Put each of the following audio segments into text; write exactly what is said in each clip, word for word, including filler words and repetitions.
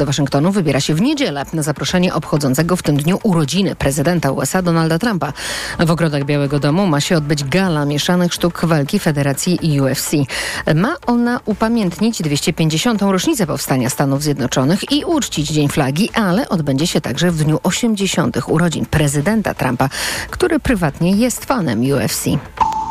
do Waszyngtonu wybiera się w niedzielę na zaproszenie obchodzącego w tym dniu urodziny prezydenta U S A Donalda Trumpa. W ogrodach Białego Domu ma się odbyć gala mieszanych sztuk walki Federacji U F C. Ma ona upamiętnić dwieście pięćdziesiątą rocznicę powstania Stanów Zjednoczonych i uczcić Dzień Flagi, ale odbędzie się także w dniu osiemdziesiątych urodzin prezydenta Trumpa, który prywatnie jest fanem U F C.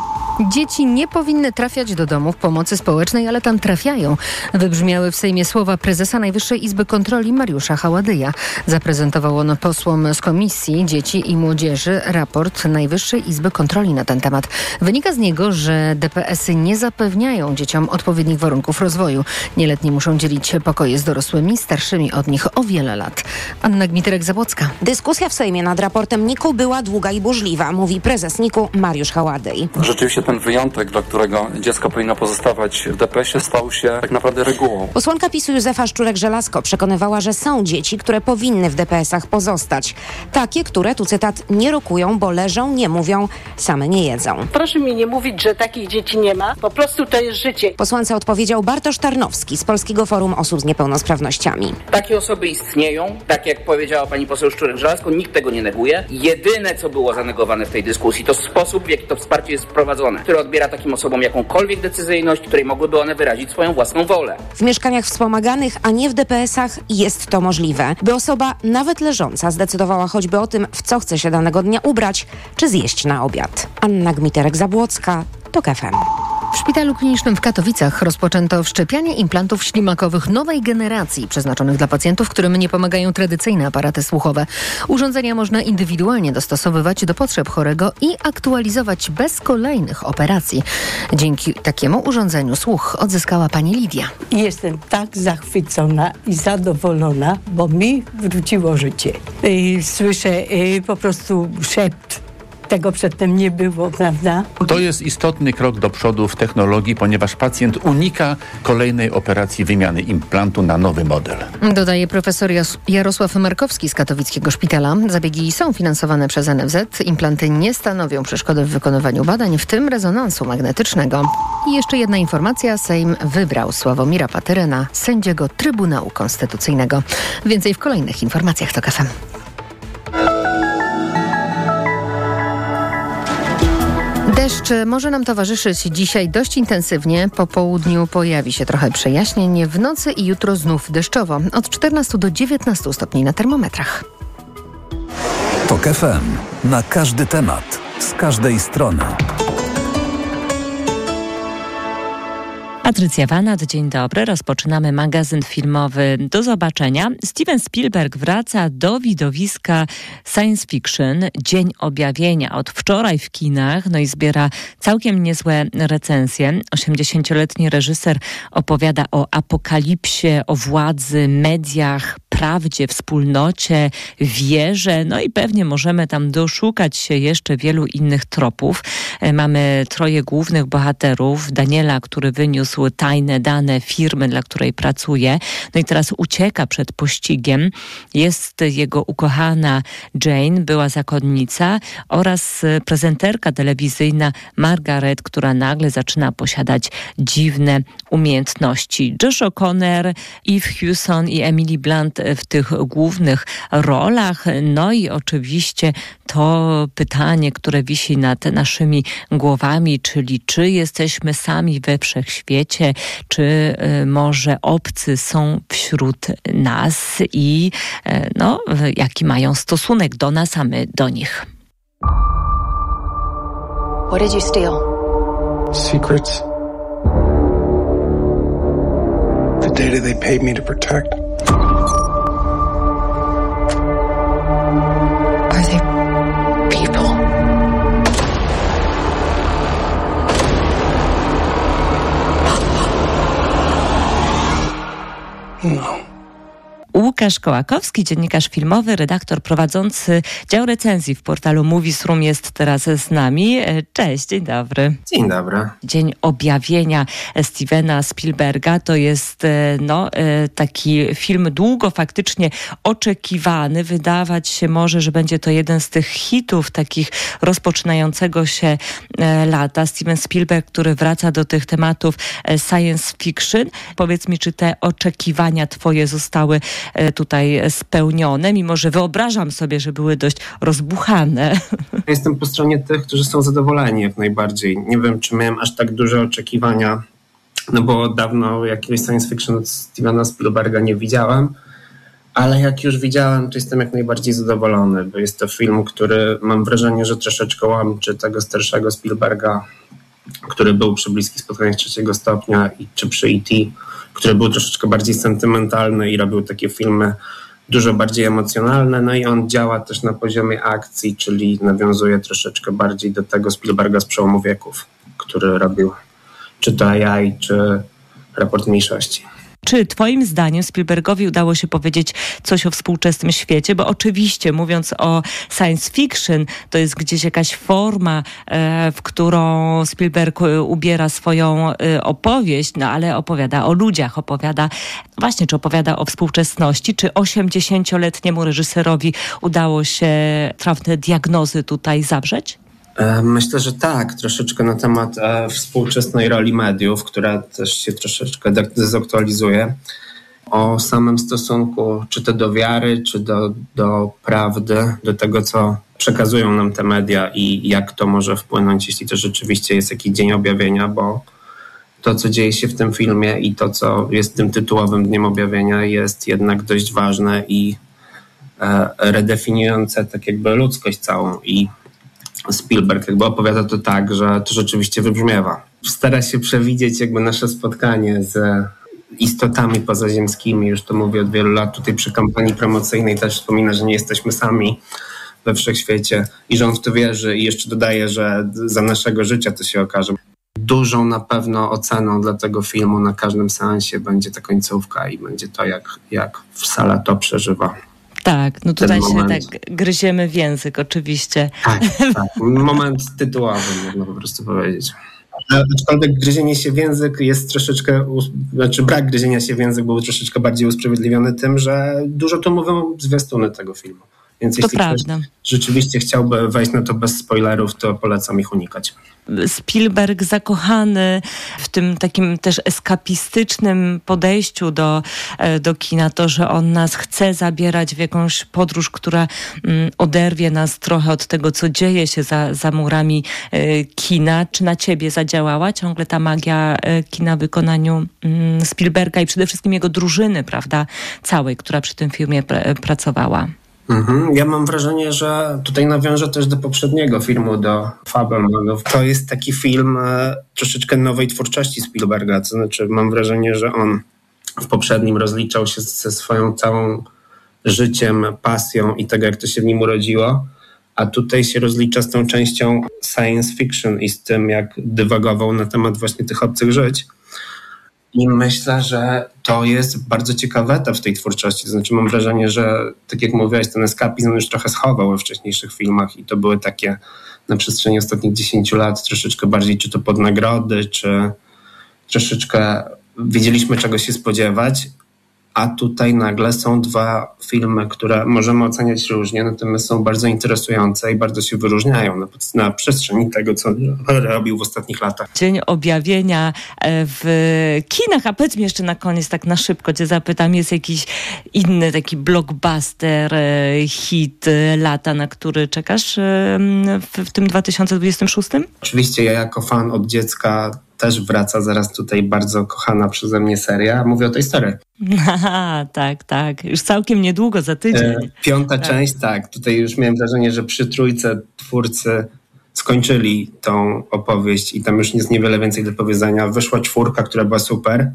Dzieci nie powinny trafiać do domów pomocy społecznej, ale tam trafiają. Wybrzmiały w Sejmie słowa prezesa Najwyższej Izby Kontroli Mariusza Haładyja. Zaprezentował on posłom z Komisji Dzieci i Młodzieży raport Najwyższej Izby Kontroli na ten temat. Wynika z niego, że D P S-y nie zapewniają dzieciom odpowiednich warunków rozwoju. Nieletni muszą dzielić pokoje z dorosłymi, starszymi od nich o wiele lat. Anna Gmiterek-Zabłocka. Dyskusja w Sejmie nad raportem N I K-u była długa i burzliwa, mówi prezes N I K-u Mariusz Haładyj. Rzeczywiście ten wyjątek, dla którego dziecko powinno pozostawać w D P S-ie, stał się tak naprawdę regułą. Posłanka PiS-u Józefa Szczurek-Żelazko przekonywała, że są dzieci, które powinny w D P S-ach pozostać. Takie, które, tu cytat, nie rokują, bo leżą, nie mówią, same nie jedzą. Proszę mi nie mówić, że takich dzieci nie ma. Po prostu to jest życie. Posłance odpowiedział Bartosz Tarnowski z Polskiego Forum Osób z Niepełnosprawnościami. Takie osoby istnieją, tak jak powiedziała pani poseł Szczurek-Żelazko, nikt tego nie neguje. Jedyne, co było zanegowane w tej dyskusji, to sposób, w jaki to wsparcie jest wprowadzone, które odbiera takim osobom jakąkolwiek decyzyjność, której mogłyby one wyrazić swoją własną wolę. W mieszkaniach wspomaganych, a nie w D P S-ach jest to możliwe, by osoba nawet leżąca zdecydowała choćby o tym, w co chce się danego dnia ubrać, czy zjeść na obiad. Anna Gmiterek-Zabłocka, TOK F M. W Szpitalu Klinicznym w Katowicach rozpoczęto wszczepianie implantów ślimakowych nowej generacji, przeznaczonych dla pacjentów, którym nie pomagają tradycyjne aparaty słuchowe. Urządzenia można indywidualnie dostosowywać do potrzeb chorego i aktualizować bez kolejnych operacji. Dzięki takiemu urządzeniu słuch odzyskała pani Lidia. Jestem tak zachwycona i zadowolona, bo mi wróciło życie. Słyszę po prostu szept. Tego przedtem nie było, prawda? To jest istotny krok do przodu w technologii, ponieważ pacjent unika kolejnej operacji wymiany implantu na nowy model. Dodaje profesor Jas- Jarosław Markowski z katowickiego szpitala. Zabiegi są finansowane przez N F Z. Implanty nie stanowią przeszkody w wykonywaniu badań, w tym rezonansu magnetycznego. I jeszcze jedna informacja. Sejm wybrał Sławomira Patyrę na sędziego Trybunału Konstytucyjnego. Więcej w kolejnych informacjach TOK F M. Deszcz może nam towarzyszyć dzisiaj dość intensywnie. Po południu pojawi się trochę przejaśnień. W nocy i jutro znów deszczowo. Od czternastu do dziewiętnastu stopni na termometrach. TOK F M. Na każdy temat. Z każdej strony. Patrycja Wanat, dzień dobry. Rozpoczynamy magazyn filmowy. Do zobaczenia. Steven Spielberg wraca do widowiska science fiction. Dzień Objawienia od wczoraj w kinach, no i zbiera całkiem niezłe recenzje. osiemdziesięcioletni reżyser opowiada o apokalipsie, o władzy, mediach, prawdzie, wspólnocie, wierze, no i pewnie możemy tam doszukać się jeszcze wielu innych tropów. Mamy troje głównych bohaterów. Daniela, który wyniósł tajne dane firmy, dla której pracuje. No i teraz ucieka przed pościgiem. Jest jego ukochana Jane, była zakonnica, oraz prezenterka telewizyjna Margaret, która nagle zaczyna posiadać dziwne umiejętności. Josh O'Connor, Eve Hewson i Emily Blunt w tych głównych rolach. No i oczywiście to pytanie, które wisi nad naszymi głowami, czyli czy jesteśmy sami we wszechświecie, czy y, może obcy są wśród nas i y, no, jaki mają stosunek do nas, a my do nich. What did you steal? Secrets. The data they paid me to protect. Are they people? No. Łukasz Kołakowski, dziennikarz filmowy, redaktor prowadzący dział recenzji w portalu Movies Room, jest teraz z nami. Cześć, dzień dobry. Dzień dobry. Dzień Objawienia Stevena Spielberga to jest no, taki film długo faktycznie oczekiwany. Wydawać się może, że będzie to jeden z tych hitów takich rozpoczynającego się lata. Steven Spielberg, który wraca do tych tematów science fiction. Powiedz mi, czy te oczekiwania twoje zostały tutaj spełnione, mimo że wyobrażam sobie, że były dość rozbuchane. Ja jestem po stronie tych, którzy są zadowoleni jak najbardziej. Nie wiem, czy miałem aż tak duże oczekiwania, no bo dawno jakiegoś science fiction od Stevena Spielberga nie widziałem, ale jak już widziałem, to jestem jak najbardziej zadowolony, bo jest to film, który mam wrażenie, że troszeczkę łączy tego starszego Spielberga, który był przy Bliskich Spotkaniach Trzeciego Stopnia, i, czy przy E T, który był troszeczkę bardziej sentymentalny i robił takie filmy dużo bardziej emocjonalne, no i on działa też na poziomie akcji, czyli nawiązuje troszeczkę bardziej do tego Spielberga z przełomu wieków, który robił czy to A I, czy Raport Mniejszości. Czy twoim zdaniem Spielbergowi udało się powiedzieć coś o współczesnym świecie? Bo oczywiście mówiąc o science fiction, to jest gdzieś jakaś forma, e, w którą Spielberg ubiera swoją e, opowieść, no ale opowiada o ludziach, opowiada właśnie, czy opowiada o współczesności, czy osiemdziesięcioletniemu reżyserowi udało się trafne diagnozy tutaj zawrzeć? Myślę, że tak. Troszeczkę na temat e, współczesnej roli mediów, która też się troszeczkę dezaktualizuje. O samym stosunku, czy to do wiary, czy do, do prawdy, do tego, co przekazują nam te media i jak to może wpłynąć, jeśli to rzeczywiście jest jakiś dzień objawienia, bo to, co dzieje się w tym filmie i to, co jest tym tytułowym dniem objawienia, jest jednak dość ważne i e, redefiniujące tak jakby ludzkość całą. I Spielberg jakby opowiada to tak, że to rzeczywiście wybrzmiewa. Stara się przewidzieć jakby nasze spotkanie z istotami pozaziemskimi, już to mówię od wielu lat. Tutaj przy kampanii promocyjnej też wspomina, że nie jesteśmy sami we wszechświecie i że on w to wierzy i jeszcze dodaje, że za naszego życia to się okaże. Dużą na pewno oceną dla tego filmu na każdym seansie będzie ta końcówka i będzie to, jak, jak sala to przeżywa. Tak, no tutaj się tak gryziemy w język oczywiście. Tak, tak. Moment tytułowy, można po prostu powiedzieć. Aczkolwiek gryzienie się w język jest troszeczkę, znaczy brak gryzienia się w język był troszeczkę bardziej usprawiedliwiony tym, że dużo tu mówią zwiastuny tego filmu. Więc to jeśli prawda. ktoś rzeczywiście chciałby wejść na to bez spoilerów, to polecam ich unikać. Spielberg zakochany w tym takim też eskapistycznym podejściu do, do kina, to, że on nas chce zabierać w jakąś podróż, która mm, oderwie nas trochę od tego, co dzieje się za, za murami y, kina. Czy na ciebie zadziałała ciągle ta magia y, kina w wykonaniu y, Spielberga i przede wszystkim jego drużyny, prawda, całej, która przy tym filmie pr- pracowała? Mhm. Ja mam wrażenie, że tutaj nawiążę też do poprzedniego filmu, do Fabelmanów. To jest taki film e, troszeczkę nowej twórczości Spielberga, to znaczy mam wrażenie, że on w poprzednim rozliczał się ze swoją całą życiem, pasją i tego, jak to się w nim urodziło, a tutaj się rozlicza z tą częścią science fiction i z tym, jak dywagował na temat właśnie tych obcych żyć. I myślę, że to jest bardzo ciekawy etap w tej twórczości. To znaczy mam wrażenie, że tak jak mówiłeś, ten eskapizm już trochę schował we wcześniejszych filmach i to były takie na przestrzeni ostatnich dziesięciu lat troszeczkę bardziej czy to pod nagrody, czy troszeczkę wiedzieliśmy czego się spodziewać, a tutaj nagle są dwa filmy, które możemy oceniać różnie, natomiast są bardzo interesujące i bardzo się wyróżniają na, na przestrzeni tego, co robił w ostatnich latach. Dzień objawienia w kinach, a powiedz mi jeszcze na koniec, tak na szybko cię zapytam, jest jakiś inny taki blockbuster, hit lata, na który czekasz w, w tym dwa tysiące dwudziestym szóstym? Oczywiście ja jako fan od dziecka też wraca zaraz tutaj bardzo kochana przeze mnie seria. Mówię o tej historii. Aha, tak, tak. Już całkiem niedługo, za tydzień. E, piąta tak. część, tak. Tutaj już miałem wrażenie, że przy trójce twórcy skończyli tą opowieść i tam już jest niewiele więcej do powiedzenia. Wyszła czwórka, która była super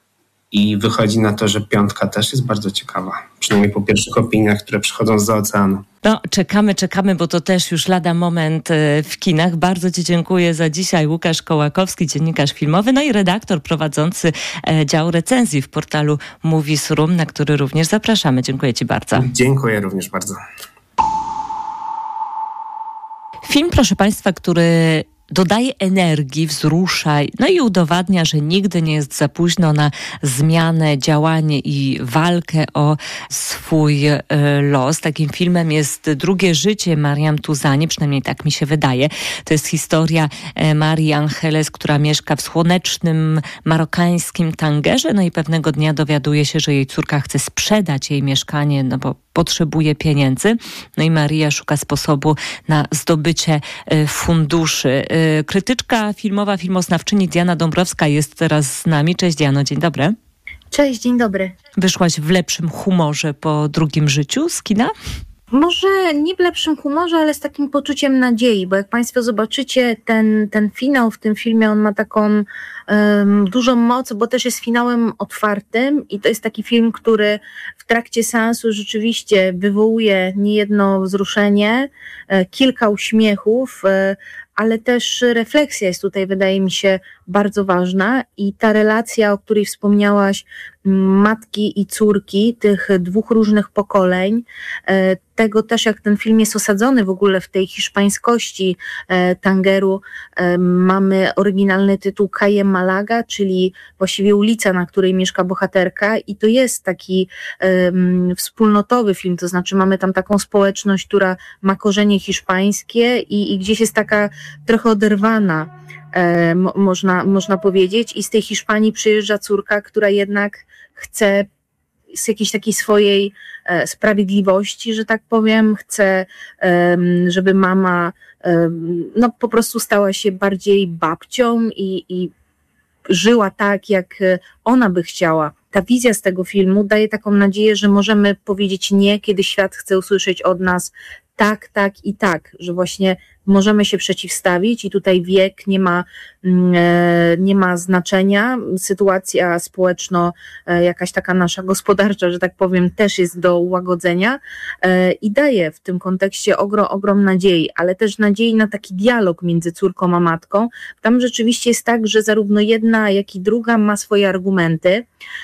i wychodzi na to, że piątka też jest bardzo ciekawa. Przynajmniej po pierwszych opiniach, które przychodzą z oceanu. No, czekamy, czekamy, bo to też już lada moment w kinach. Bardzo ci dziękuję za dzisiaj. Łukasz Kołakowski, dziennikarz filmowy, no i redaktor prowadzący dział recenzji w portalu Movies Room, na który również zapraszamy. Dziękuję ci bardzo. Dziękuję również bardzo. Film, proszę państwa, który dodaje energii, wzrusza, no i udowadnia, że nigdy nie jest za późno na zmianę, działanie i walkę o swój e, los. Takim filmem jest Drugie życie Mariam Tuzani, przynajmniej tak mi się wydaje. To jest historia e, Marii Angeles, która mieszka w słonecznym marokańskim Tangerze, no i pewnego dnia dowiaduje się, że jej córka chce sprzedać jej mieszkanie, no bo potrzebuje pieniędzy. No i Maria szuka sposobu na zdobycie e, funduszy. E, krytyczka filmowa, filmoznawczyni Diana Dąbrowska jest teraz z nami. Cześć Diano, dzień dobry. Cześć, dzień dobry. Wyszłaś w lepszym humorze po Drugim życiu z kina? Może nie w lepszym humorze, ale z takim poczuciem nadziei, bo jak Państwo zobaczycie ten, ten finał w tym filmie, on ma taką um, dużą moc, bo też jest finałem otwartym i to jest taki film, który w trakcie seansu rzeczywiście wywołuje niejedno wzruszenie, e, kilka uśmiechów, e, ale też refleksja jest tutaj, wydaje mi się, bardzo ważna i ta relacja, o której wspomniałaś, matki i córki, tych dwóch różnych pokoleń, tego też, jak ten film jest osadzony w ogóle w tej hiszpańskości Tangeru. Mamy oryginalny tytuł Calle Malaga, czyli właściwie ulica, na której mieszka bohaterka i to jest taki um, wspólnotowy film, to znaczy mamy tam taką społeczność, która ma korzenie hiszpańskie i, i gdzieś jest taka trochę oderwana, e, mo, można, można powiedzieć, i z tej Hiszpanii przyjeżdża córka, która jednak chce z jakiejś takiej swojej e, sprawiedliwości, że tak powiem, chce, e, żeby mama e, no po prostu stała się bardziej babcią i, i żyła tak, jak ona by chciała. Ta wizja z tego filmu daje taką nadzieję, że możemy powiedzieć nie, kiedy świat chce usłyszeć od nas tak, tak i tak, że właśnie możemy się przeciwstawić i tutaj wiek nie ma, nie ma znaczenia. Sytuacja społeczno, jakaś taka nasza gospodarcza, że tak powiem, też jest do ułagodzenia i daje w tym kontekście ogrom, ogrom nadziei, ale też nadziei na taki dialog między córką a matką. Tam rzeczywiście jest tak, że zarówno jedna, jak i druga ma swoje argumenty.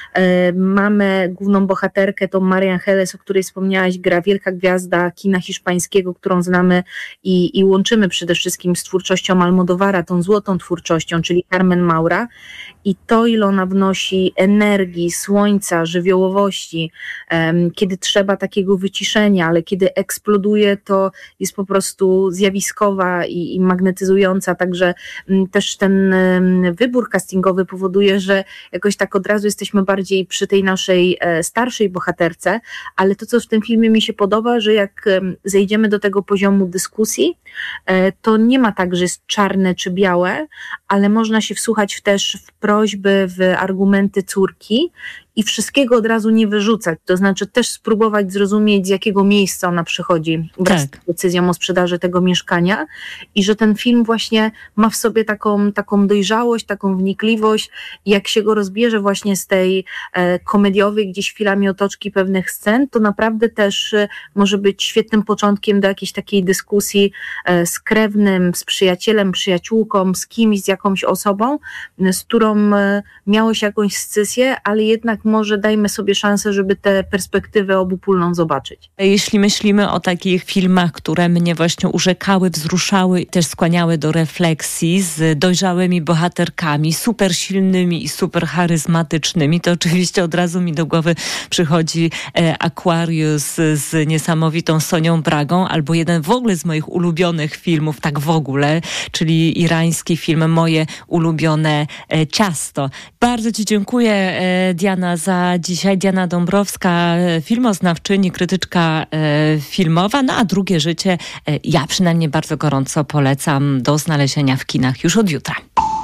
Mamy główną bohaterkę, tą Marię Angeles, o której wspomniałaś, gra wielka gwiazda kina hiszpańskiego, którą znamy i, i łączymy przede wszystkim z twórczością Almodovara, tą złotą twórczością, czyli Carmen Maura. I to, ile ona wnosi energii, słońca, żywiołowości, um, kiedy trzeba takiego wyciszenia, ale kiedy eksploduje, to jest po prostu zjawiskowa i, i magnetyzująca, także um, też ten um, wybór castingowy powoduje, że jakoś tak od razu jesteśmy bardziej przy tej naszej e, starszej bohaterce, ale to, co w tym filmie mi się podoba, że jak um, zejdziemy do tego poziomu dyskusji, e, to nie ma tak, że jest czarne czy białe, ale można się wsłuchać w też w prośby, w argumenty córki i wszystkiego od razu nie wyrzucać, to znaczy też spróbować zrozumieć, z jakiego miejsca ona przychodzi wraz tak. z decyzją o sprzedaży tego mieszkania i że ten film właśnie ma w sobie taką, taką dojrzałość, taką wnikliwość i jak się go rozbierze właśnie z tej e, komediowej gdzieś chwilami otoczki pewnych scen, to naprawdę też e, może być świetnym początkiem do jakiejś takiej dyskusji e, z krewnym, z przyjacielem, przyjaciółką, z kimś, z jakąś osobą, z którą e, miało się jakąś scysję, ale jednak może dajmy sobie szansę, żeby tę perspektywę obopólną zobaczyć. Jeśli myślimy o takich filmach, które mnie właśnie urzekały, wzruszały i też skłaniały do refleksji z dojrzałymi bohaterkami, super silnymi i super charyzmatycznymi, to oczywiście od razu mi do głowy przychodzi Aquarius z niesamowitą Sonią Bragą, albo jeden w ogóle z moich ulubionych filmów, tak w ogóle, czyli irański film Moje ulubione ciasto. Bardzo Ci dziękuję, Diana, za dzisiaj. Diana Dąbrowska, filmoznawczyni, krytyczka e, filmowa, no a Drugie życie e, ja przynajmniej bardzo gorąco polecam do znalezienia w kinach już od jutra.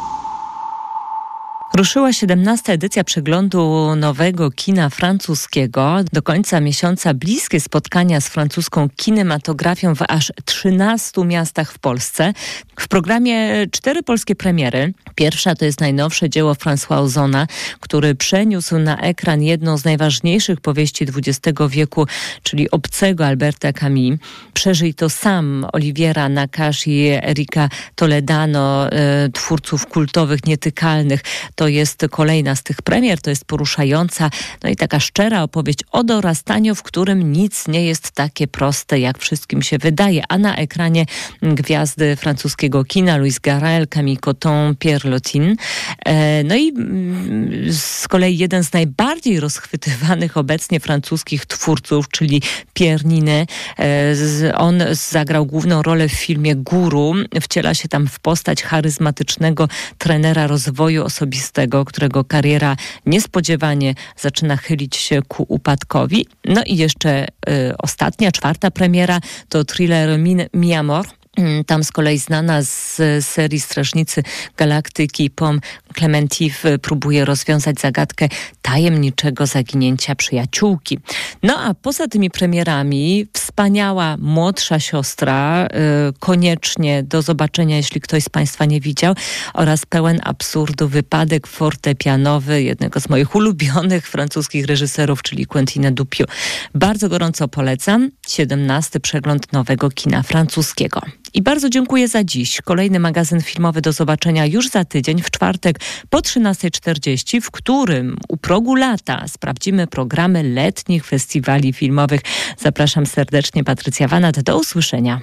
Ruszyła siedemnasta edycja przeglądu nowego kina francuskiego. Do końca miesiąca bliskie spotkania z francuską kinematografią w aż trzynastu miastach w Polsce. W programie cztery polskie premiery. Pierwsza to jest najnowsze dzieło François Ozona, który przeniósł na ekran jedną z najważniejszych powieści dwudziestego wieku, czyli Obcego Alberta Camus. Przeżyj to sam Oliviera Nakache i Erika Toledano, e, twórców kultowych, nietykalnych. to jest kolejna z tych premier, to jest poruszająca, no i taka szczera opowieść o dorastaniu, w którym nic nie jest takie proste, jak wszystkim się wydaje, a na ekranie gwiazdy francuskiego kina Louis Garrel, Camille Cotton, Pierre Loti. No i z kolei jeden z najbardziej rozchwytywanych obecnie francuskich twórców, czyli Pierre Ninet. On zagrał główną rolę w filmie Guru. Wciela się tam w postać charyzmatycznego trenera rozwoju osobistego, którego kariera niespodziewanie zaczyna chylić się ku upadkowi. No i jeszcze y, ostatnia, czwarta premiera to thriller Mi Amor. Tam z kolei znana z serii Strażnicy Galaktyki Pom Klementif próbuje rozwiązać zagadkę tajemniczego zaginięcia przyjaciółki. No a poza tymi premierami wspaniała młodsza siostra, yy, koniecznie do zobaczenia, jeśli ktoś z Państwa nie widział, oraz pełen absurdu wypadek fortepianowy jednego z moich ulubionych francuskich reżyserów, czyli Quentina Dupieux. Bardzo gorąco polecam siedemnasty przegląd nowego kina francuskiego. I bardzo dziękuję za dziś. Kolejny magazyn filmowy do zobaczenia już za tydzień, w czwartek po trzynastej czterdzieści, w którym u progu lata sprawdzimy programy letnich festiwali filmowych. Zapraszam serdecznie, Patrycja Wanat. Do usłyszenia.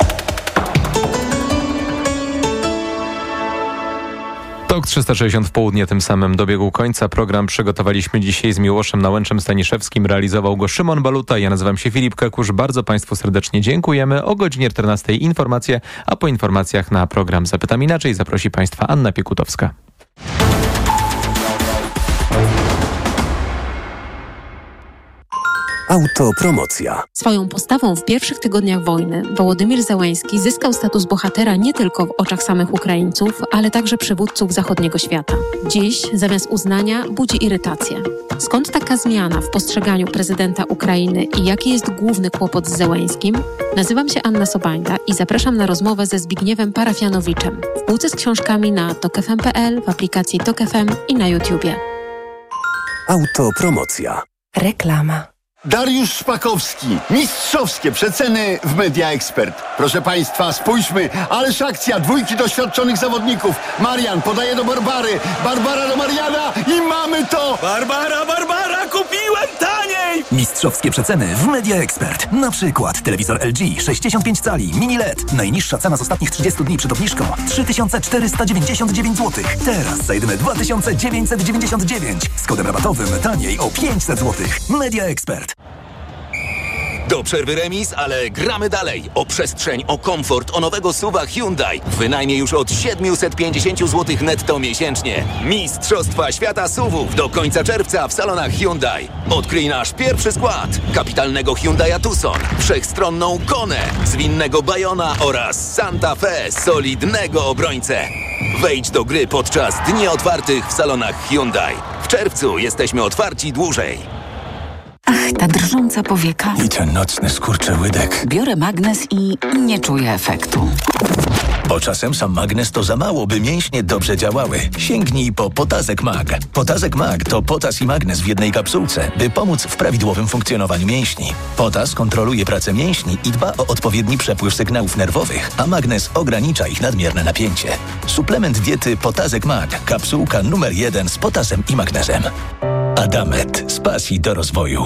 Tok trzysta sześćdziesiąt w południe tym samym dobiegł końca. Program przygotowaliśmy dzisiaj z Miłoszem Nałęczem-Staniszewskim. Realizował go Szymon Baluta. Ja nazywam się Filip Kekusz. Bardzo Państwu serdecznie dziękujemy. O godzinie czternastej informacje, a po informacjach na program Zapytam Inaczej zaprosi Państwa Anna Piekutowska. Autopromocja. Swoją postawą w pierwszych tygodniach wojny Wołodymyr Zełenski zyskał status bohatera nie tylko w oczach samych Ukraińców, ale także przywódców zachodniego świata. Dziś zamiast uznania budzi irytację. Skąd taka zmiana w postrzeganiu prezydenta Ukrainy i jaki jest główny kłopot z Zełenskim? Nazywam się Anna Sobańda i zapraszam na rozmowę ze Zbigniewem Parafianowiczem w półce z książkami na tok f m kropka p l, w aplikacji Tok F M i na YouTubie. Autopromocja. Reklama. Dariusz Szpakowski. Mistrzowskie przeceny w Media Expert. Proszę Państwa, spójrzmy. Ależ akcja. Dwójki doświadczonych zawodników. Marian podaje do Barbary. Barbara do Mariana i mamy to! Barbara, Barbara, kupiłem taniej! Mistrzowskie przeceny w Media Expert. Na przykład telewizor L G sześćdziesiąt pięć cali, mini L E D. Najniższa cena z ostatnich trzydziestu dni przed obniżką trzy tysiące czterysta dziewięćdziesiąt dziewięć złotych. Teraz za jedyne dwa tysiące dziewięćset dziewięćdziesiąt dziewięć. Z kodem rabatowym taniej o pięćset złotych. Media Expert. Do przerwy remis, ale gramy dalej. O przestrzeń, o komfort, o nowego suwa Hyundai. Wynajmie już od siedemset pięćdziesiąt złotych netto miesięcznie. Mistrzostwa Świata suwów do końca czerwca w salonach Hyundai. Odkryj nasz pierwszy skład. Kapitalnego Hyundai'a Tucson, wszechstronną Konę, zwinnego Bayona oraz Santa Fe, solidnego obrońcę. Wejdź do gry podczas dni otwartych w salonach Hyundai. W czerwcu jesteśmy otwarci dłużej. Ach, ta drżąca powieka. I ten nocny skurczy łydek. Biorę magnes i nie czuję efektu. Bo czasem sam magnes to za mało, by mięśnie dobrze działały. Sięgnij po Potazek Mag. Potazek Mag to potas i magnes w jednej kapsułce, by pomóc w prawidłowym funkcjonowaniu mięśni. Potas kontroluje pracę mięśni i dba o odpowiedni przepływ sygnałów nerwowych, a magnes ogranicza ich nadmierne napięcie. Suplement diety Potazek Mag. Kapsułka numer jeden z potasem i magnezem. Adamet. Z pasji do rozwoju.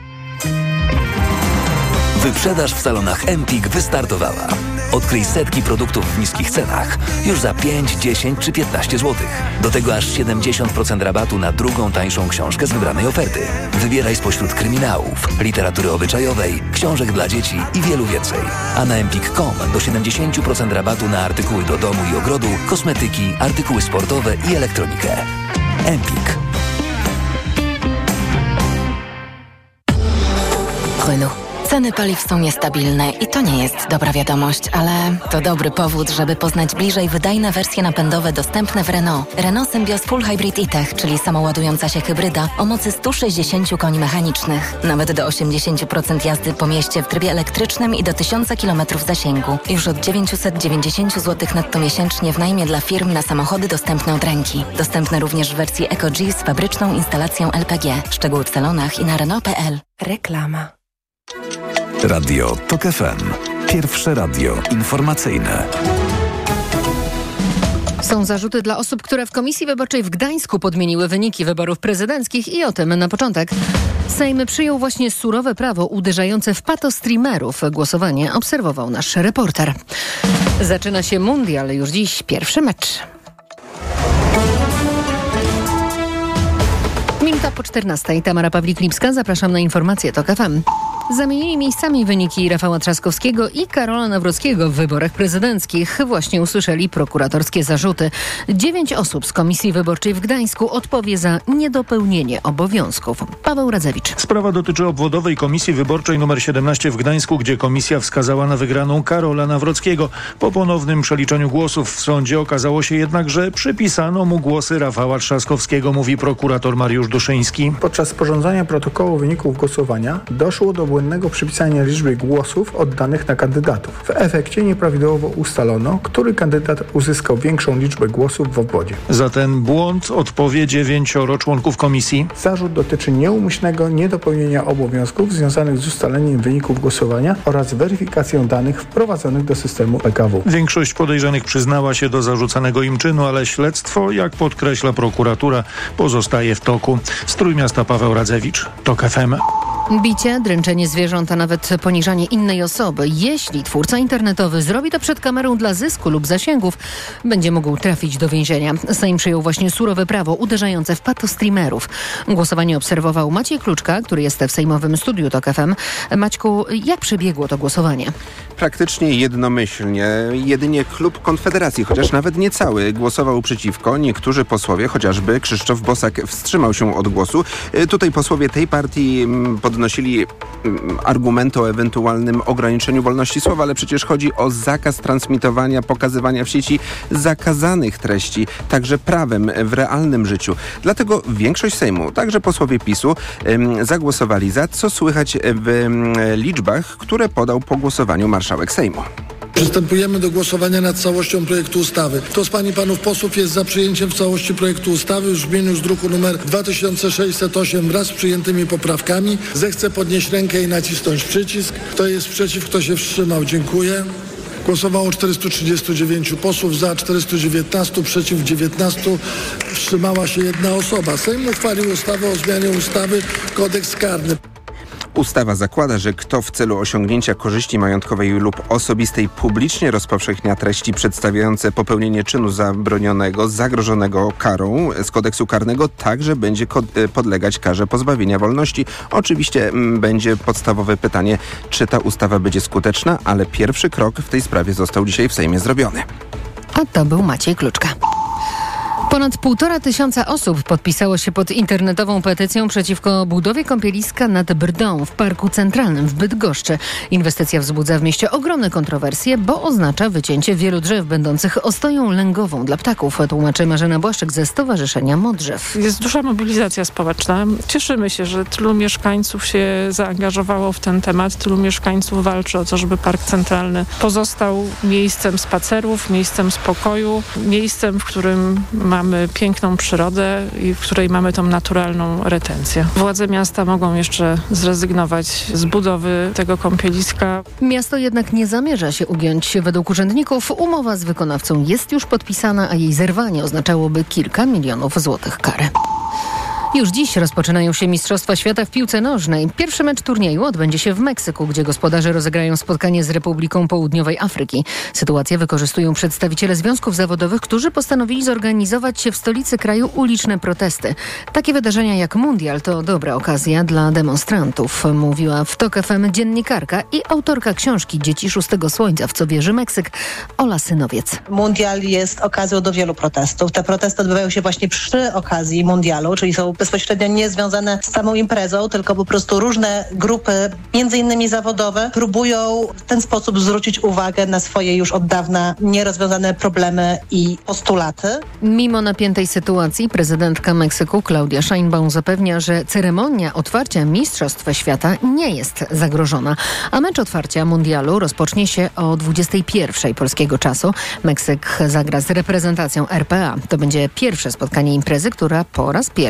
Wyprzedaż w salonach Empik wystartowała. Odkryj setki produktów w niskich cenach już za pięć, dziesięć czy piętnaście złotych. Do tego aż siedemdziesiąt procent rabatu na drugą tańszą książkę z wybranej oferty. Wybieraj spośród kryminałów, literatury obyczajowej, książek dla dzieci i wielu więcej. A na empik kropka com do siedemdziesiąt procent rabatu na artykuły do domu i ogrodu, kosmetyki, artykuły sportowe i elektronikę. Empik. Renault. Ceny paliw są niestabilne i to nie jest dobra wiadomość, ale to dobry powód, żeby poznać bliżej wydajne wersje napędowe dostępne w Renault. Renault Symbioz Full Hybrid e-Tech, czyli samoładująca się hybryda o mocy sto sześćdziesiąt koni mechanicznych. Nawet do osiemdziesiąt procent jazdy po mieście w trybie elektrycznym i do tysiąc kilometrów zasięgu. Już od dziewięćset dziewięćdziesiąt złotych netto miesięcznie w najmie dla firm na samochody dostępne od ręki. Dostępne również w wersji Eco-G z fabryczną instalacją L P G. Szczegóły w salonach i na Renault kropka p l. Reklama. Radio Tok F M. Pierwsze radio informacyjne. Są zarzuty dla osób, które w Komisji Wyborczej w Gdańsku podmieniły wyniki wyborów prezydenckich i o tym na początek. Sejm przyjął właśnie surowe prawo uderzające w patostreamerów. Głosowanie obserwował nasz reporter. Zaczyna się mundial, już dziś pierwszy mecz. Minuta po czternastej. Tamara Pawlik-Lipska, zapraszam na informacje TOK F M. Zamienili miejscami wyniki Rafała Trzaskowskiego i Karola Nawrockiego w wyborach prezydenckich. Właśnie usłyszeli prokuratorskie zarzuty. Dziewięć osób z Komisji Wyborczej w Gdańsku odpowie za niedopełnienie obowiązków. Paweł Radzewicz. Sprawa dotyczy obwodowej Komisji Wyborczej nr siedemnaście w Gdańsku, gdzie komisja wskazała na wygraną Karola Nawrockiego. Po ponownym przeliczeniu głosów w sądzie okazało się jednak, że przypisano mu głosy Rafała Trzaskowskiego, mówi prokurator Mariusz Duszyński. Podczas sporządzania protokołu wyników głosowania doszło do błędnego przypisania liczby głosów oddanych na kandydatów. W efekcie nieprawidłowo ustalono, który kandydat uzyskał większą liczbę głosów w obwodzie. Za ten błąd odpowie dziewięcioro członków komisji. Zarzut dotyczy nieumyślnego niedopełnienia obowiązków związanych z ustaleniem wyników głosowania oraz weryfikacją danych wprowadzonych do systemu P K W. Większość podejrzanych przyznała się do zarzucanego im czynu, ale śledztwo, jak podkreśla prokuratura, pozostaje w toku. Z Trójmiasta Paweł Radzewicz, TOK F M. Bicie, dręczenie zwierząt, a nawet poniżanie innej osoby. Jeśli twórca internetowy zrobi to przed kamerą dla zysku lub zasięgów, będzie mógł trafić do więzienia. Sejm przyjął właśnie surowe prawo uderzające w patostreamerów. Głosowanie obserwował Maciej Kluczka, który jest w sejmowym studiu TOK F M. Maćku, jak przebiegło to głosowanie? Praktycznie jednomyślnie. Jedynie klub Konfederacji, chociaż nawet nie cały, głosował przeciwko. Niektórzy posłowie, chociażby Krzysztof Bosak, wstrzymał się od głosu. Tutaj posłowie tej partii podnosili argumenty o ewentualnym ograniczeniu wolności słowa, ale przecież chodzi o zakaz transmitowania, pokazywania w sieci zakazanych treści, także prawem w realnym życiu. Dlatego większość Sejmu, także posłowie PiSu, zagłosowali za, co słychać w liczbach, które podał po głosowaniu marszałek Sejmu. Przystępujemy do głosowania nad całością projektu ustawy. Kto z pań i panów posłów jest za przyjęciem w całości projektu ustawy w brzmieniu z druku nr dwa tysiące sześćset osiem wraz z przyjętymi poprawkami, zechce podnieść rękę i nacisnąć przycisk. Kto jest przeciw, kto się wstrzymał? Dziękuję. Głosowało czterystu trzydziestu dziewięciu posłów, za czterystu dziewiętnastu, przeciw dziewiętnastu, wstrzymała się jedna osoba. Sejm uchwalił ustawę o zmianie ustawy Kodeks karny. Ustawa zakłada, że kto w celu osiągnięcia korzyści majątkowej lub osobistej publicznie rozpowszechnia treści przedstawiające popełnienie czynu zabronionego, zagrożonego karą z kodeksu karnego, także będzie podlegać karze pozbawienia wolności. Oczywiście m, będzie podstawowe pytanie, czy ta ustawa będzie skuteczna, ale pierwszy krok w tej sprawie został dzisiaj w Sejmie zrobiony. A to był Maciej Kluczka. Ponad półtora tysiąca osób podpisało się pod internetową petycją przeciwko budowie kąpieliska nad Brdą w Parku Centralnym w Bydgoszczy. Inwestycja wzbudza w mieście ogromne kontrowersje, bo oznacza wycięcie wielu drzew będących ostoją lęgową dla ptaków, tłumaczy Marzena Błaszczyk ze Stowarzyszenia Modrzew. Jest duża mobilizacja społeczna. Cieszymy się, że tylu mieszkańców się zaangażowało w ten temat, tylu mieszkańców walczy o to, żeby Park Centralny pozostał miejscem spacerów, miejscem spokoju, miejscem, w którym ma Mamy piękną przyrodę i w której mamy tą naturalną retencję. Władze miasta mogą jeszcze zrezygnować z budowy tego kąpieliska. Miasto jednak nie zamierza się ugiąć. Według urzędników umowa z wykonawcą jest już podpisana, a jej zerwanie oznaczałoby kilka milionów złotych kary. Już dziś rozpoczynają się Mistrzostwa Świata w piłce nożnej. Pierwszy mecz turnieju odbędzie się w Meksyku, gdzie gospodarze rozegrają spotkanie z Republiką Południowej Afryki. Sytuację wykorzystują przedstawiciele związków zawodowych, którzy postanowili zorganizować się w stolicy kraju uliczne protesty. Takie wydarzenia jak mundial to dobra okazja dla demonstrantów, mówiła w TOK F M dziennikarka i autorka książki Dzieci Szóstego Słońca, w co wierzy Meksyk, Ola Synowiec. Mundial jest okazją do wielu protestów. Te protesty odbywają się właśnie przy okazji mundialu, czyli są bezpośrednio nie związane z samą imprezą, tylko po prostu różne grupy, między innymi zawodowe, próbują w ten sposób zwrócić uwagę na swoje już od dawna nierozwiązane problemy i postulaty. Mimo napiętej sytuacji prezydentka Meksyku Claudia Sheinbaum zapewnia, że ceremonia otwarcia Mistrzostw Świata nie jest zagrożona, a mecz otwarcia mundialu rozpocznie się o dwudziestej pierwszej polskiego czasu. Meksyk zagra z reprezentacją R P A. To będzie pierwsze spotkanie imprezy, która po raz pierwszy jest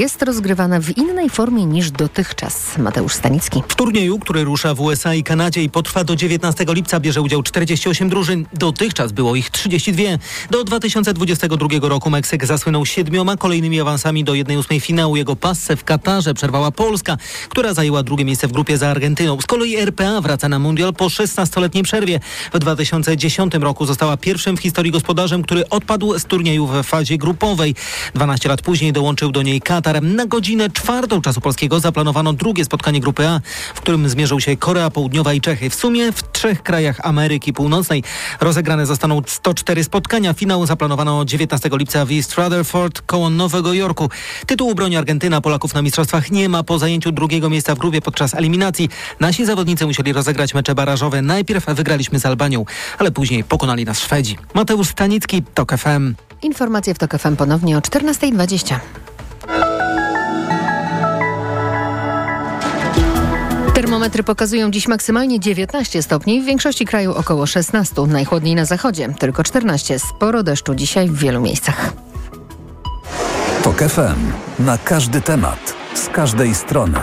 jest rozgrywana w innej formie niż dotychczas. Mateusz Stanicki. W turnieju, który rusza w U S A i Kanadzie i potrwa do dziewiętnastego lipca, bierze udział czterdzieści osiem drużyn. Dotychczas było ich trzydzieści dwie. Do dwa tysiące dwudziestego drugiego roku Meksyk zasłynął siedmioma kolejnymi awansami do jednej ósmej finału. Jego passę w Katarze przerwała Polska, która zajęła drugie miejsce w grupie za Argentyną. Z kolei R P A wraca na mundial po szesnastoletniej przerwie. W dwa tysiące dziesiątym roku została pierwszym w historii gospodarzem, który odpadł z turnieju w fazie grupowej. dwanaście lat później dołączył do niej Katar. Na godzinę czwartą czasu polskiego zaplanowano drugie spotkanie grupy A, w którym zmierzą się Korea Południowa i Czechy. W sumie w trzech krajach Ameryki Północnej rozegrane zostaną sto cztery spotkania. Finał zaplanowano dziewiętnastego lipca w East Rutherford koło Nowego Jorku. Tytuł broni Argentyna. Polaków na mistrzostwach nie ma po zajęciu drugiego miejsca w grupie podczas eliminacji. Nasi zawodnicy musieli rozegrać mecze barażowe. Najpierw wygraliśmy z Albanią, ale później pokonali nas Szwedzi. Mateusz Stanicki, TOK F M. Informacje w TOK F M ponownie o czternasta dwadzieścia. Termometry pokazują dziś maksymalnie dziewiętnaście stopni, w większości kraju około szesnaście. Najchłodniej na zachodzie, tylko czternaście. Sporo deszczu dzisiaj w wielu miejscach. TOK F M. Na każdy temat, z każdej strony.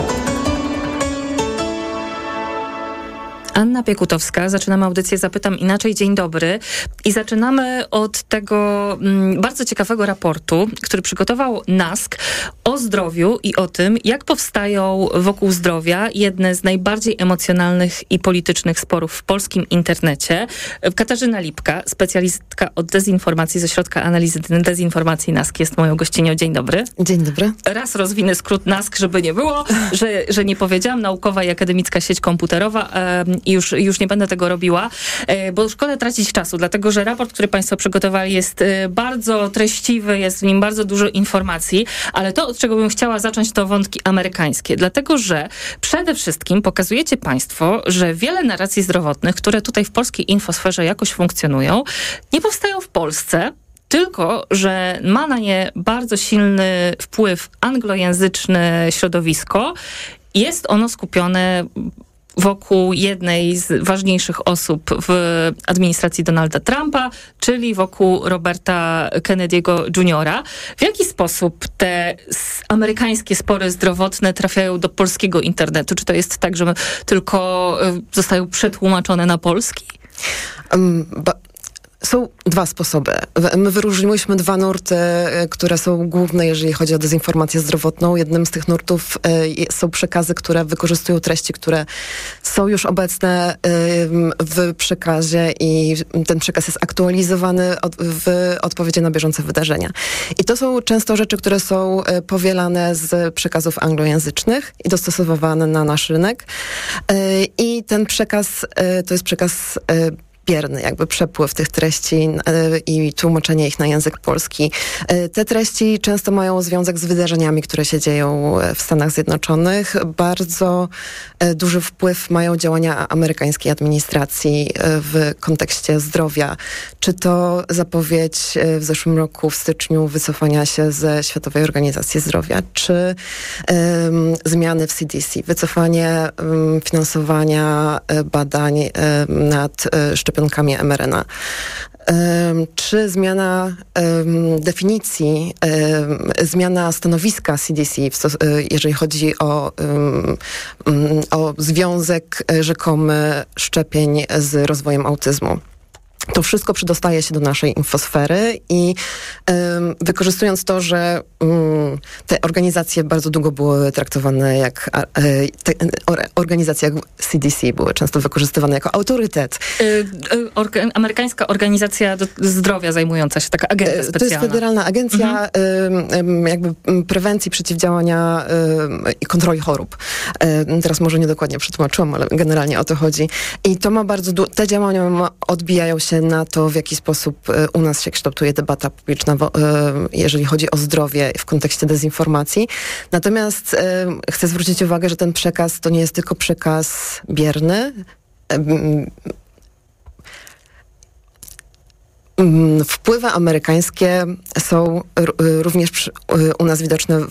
Anna Piekutowska. Zaczynamy audycję Zapytam Inaczej. Dzień dobry. I zaczynamy od tego mm, bardzo ciekawego raportu, który przygotował NASK o zdrowiu i o tym, jak powstają wokół zdrowia jedne z najbardziej emocjonalnych i politycznych sporów w polskim internecie. Katarzyna Lipka, specjalistka od dezinformacji ze Środka Analizy Dezinformacji NASK, jest moją gościnią. Dzień dobry. Dzień dobry. Raz rozwinę skrót NASK, żeby nie było, że, że nie powiedziałam. Naukowa i Akademicka Sieć Komputerowa. Um, I już, już nie będę tego robiła, bo szkoda tracić czasu, dlatego że raport, który Państwo przygotowali, jest bardzo treściwy, jest w nim bardzo dużo informacji, ale to, od czego bym chciała zacząć, to wątki amerykańskie, dlatego że przede wszystkim pokazujecie Państwo, że wiele narracji zdrowotnych, które tutaj w polskiej infosferze jakoś funkcjonują, nie powstają w Polsce, tylko że ma na nie bardzo silny wpływ anglojęzyczne środowisko. Jest ono skupione wokół jednej z ważniejszych osób w administracji Donalda Trumpa, czyli wokół Roberta Kennedy'ego juniora. W jaki sposób te amerykańskie spory zdrowotne trafiają do polskiego internetu? Czy to jest tak, że tylko zostają przetłumaczone na polski? Um, ba- Są dwa sposoby. My wyróżniłyśmy dwa nurty, które są główne, jeżeli chodzi o dezinformację zdrowotną. Jednym z tych nurtów są przekazy, które wykorzystują treści, które są już obecne w przekazie i ten przekaz jest aktualizowany w odpowiedzi na bieżące wydarzenia. I to są często rzeczy, które są powielane z przekazów anglojęzycznych i dostosowywane na nasz rynek. I ten przekaz to jest przekaz bierny, jakby przepływ tych treści i tłumaczenie ich na język polski. Te treści często mają związek z wydarzeniami, które się dzieją w Stanach Zjednoczonych. Bardzo duży wpływ mają działania amerykańskiej administracji w kontekście zdrowia. Czy to zapowiedź w zeszłym roku, w styczniu, wycofania się ze Światowej Organizacji Zdrowia, czy um, zmiany w C D C, wycofanie um, finansowania badań um, nad um, szczepionkami M R N A. Um, czy zmiana um, definicji, um, zmiana stanowiska C D C, w stos- jeżeli chodzi o, um, um, o związek rzekomy szczepień z rozwojem autyzmu. To wszystko przedostaje się do naszej infosfery i um, wykorzystując to, że um, te organizacje bardzo długo były traktowane jak a, te, or, organizacje jak C D C były często wykorzystywane jako autorytet. Y, y, orga, amerykańska Organizacja do Zdrowia zajmująca się, taka agencja specjalna. To jest federalna agencja mhm. y, jakby prewencji, przeciwdziałania y, i kontroli chorób. Y, teraz może niedokładnie przetłumaczyłam, ale generalnie o to chodzi. I to ma bardzo du- te działania ma, odbijają się na to, w jaki sposób u nas się kształtuje debata publiczna, jeżeli chodzi o zdrowie w kontekście dezinformacji. Natomiast chcę zwrócić uwagę, że ten przekaz to nie jest tylko przekaz bierny. Wpływy amerykańskie są również u nas widoczne w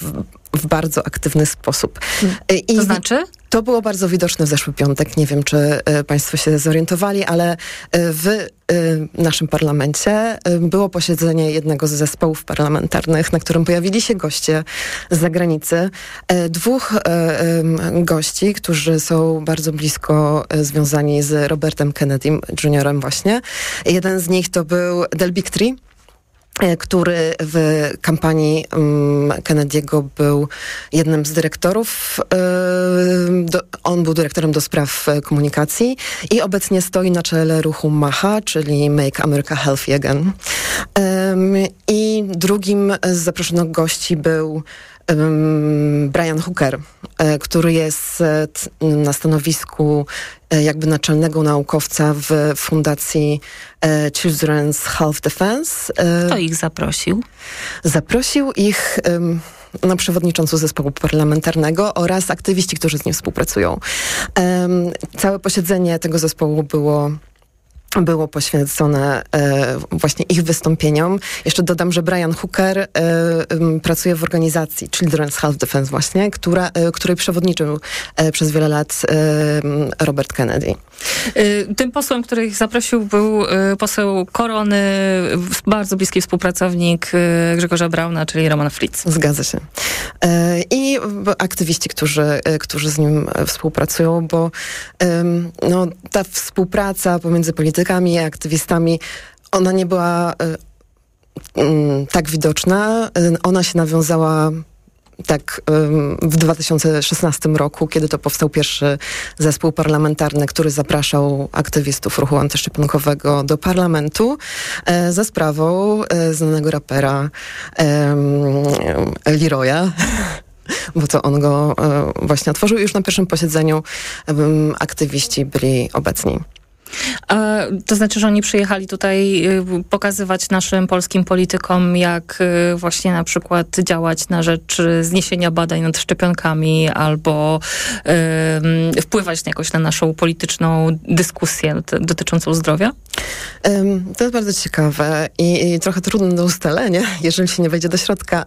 w bardzo aktywny sposób. I to znaczy? To było bardzo widoczne w zeszły piątek. Nie wiem, czy y, państwo się zorientowali, ale y, w y, naszym parlamencie y, było posiedzenie jednego z zespołów parlamentarnych, na którym pojawili się goście z zagranicy. Y, dwóch y, y, gości, którzy są bardzo blisko y, związani z Robertem Kennedym juniorem właśnie. Jeden z nich to był Del Bigtree, który w kampanii um, Kennedy'ego był jednym z dyrektorów. Yy, do, on był dyrektorem do spraw komunikacji i obecnie stoi na czele ruchu MAHA, czyli Make America Healthy Again. Yy, I drugim z zaproszonych gości był Brian Hooker, który jest na stanowisku jakby naczelnego naukowca w fundacji Children's Health Defense. Kto ich zaprosił? Zaprosił ich no, przewodniczącą zespołu parlamentarnego oraz aktywiści, którzy z nim współpracują. Całe posiedzenie tego zespołu było było poświęcone e, właśnie ich wystąpieniom. Jeszcze dodam, że Brian Hooker e, e, pracuje w organizacji Children's Health Defense właśnie, która, e, której przewodniczył e, przez wiele lat e, Robert Kennedy. Tym posłem, który ich zaprosił, był poseł Korony, bardzo bliski współpracownik Grzegorza Brauna, czyli Roman Fritz. Zgadza się. E, I aktywiści, którzy, którzy z nim współpracują, bo e, no, ta współpraca pomiędzy politykami i aktywistami, ona nie była y, y, tak widoczna. Y, ona się nawiązała tak y, w dwa tysiące szesnastym roku, kiedy to powstał pierwszy zespół parlamentarny, który zapraszał aktywistów ruchu antyszczepionkowego do parlamentu y, za sprawą y, znanego rapera y, Leroya. Bo to on go y, właśnie otworzył i już na pierwszym posiedzeniu y, aktywiści byli obecni. A to znaczy, że oni przyjechali tutaj pokazywać naszym polskim politykom, jak właśnie na przykład działać na rzecz zniesienia badań nad szczepionkami albo um, wpływać jakoś na naszą polityczną dyskusję dotyczącą zdrowia? Um, to jest bardzo ciekawe i, i trochę trudne do ustalenia, jeżeli się nie wejdzie do środka.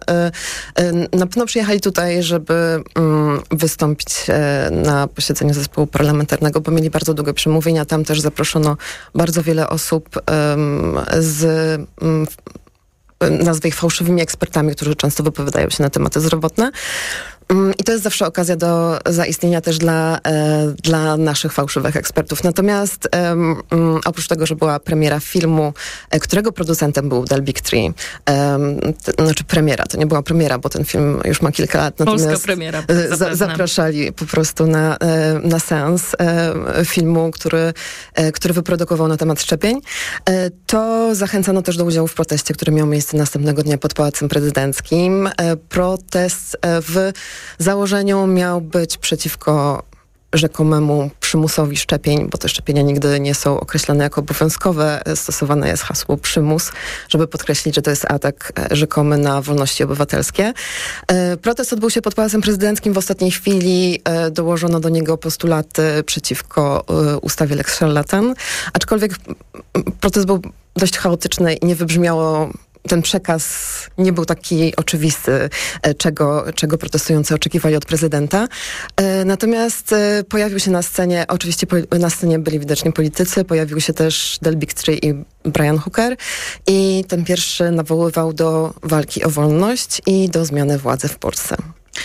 Na pewno przyjechali tutaj, żeby um, wystąpić na posiedzeniu zespołu parlamentarnego, bo mieli bardzo długie przemówienia. Tam też zaproszono bardzo wiele osób um, z, um, nazwę ich fałszywymi ekspertami, którzy często wypowiadają się na tematy zdrowotne. Um, I to jest zawsze okazja do zaistnienia też dla, e, dla naszych fałszywych ekspertów. Natomiast um, um, oprócz tego, że była premiera filmu, e, którego producentem był Del Bigtree, um, t, znaczy premiera, to nie była premiera, bo ten film już ma kilka lat. Natomiast Polska premiera. e, za, zapraszali po prostu na, e, na seans e, filmu, który, e, który wyprodukował na temat szczepień. E, to zachęcano też do udziału w proteście, który miał miejsce następnego dnia pod Pałacem Prezydenckim. E, protest e, w założeniu miał być przeciwko rzekomemu przymusowi szczepień, bo te szczepienia nigdy nie są określane jako obowiązkowe. Stosowane jest hasło przymus, żeby podkreślić, że to jest atak rzekomy na wolności obywatelskie. Protest odbył się pod Pałacem Prezydenckim. W ostatniej chwili dołożono do niego postulaty przeciwko ustawie Lex Szarlatan. Aczkolwiek protest był dość chaotyczny i nie wybrzmiało, ten przekaz nie był taki oczywisty, czego, czego protestujący oczekiwali od prezydenta. Natomiast pojawił się na scenie, oczywiście na scenie byli widoczni politycy, pojawił się też Del Bigtree i Brian Hooker i ten pierwszy nawoływał do walki o wolność i do zmiany władzy w Polsce.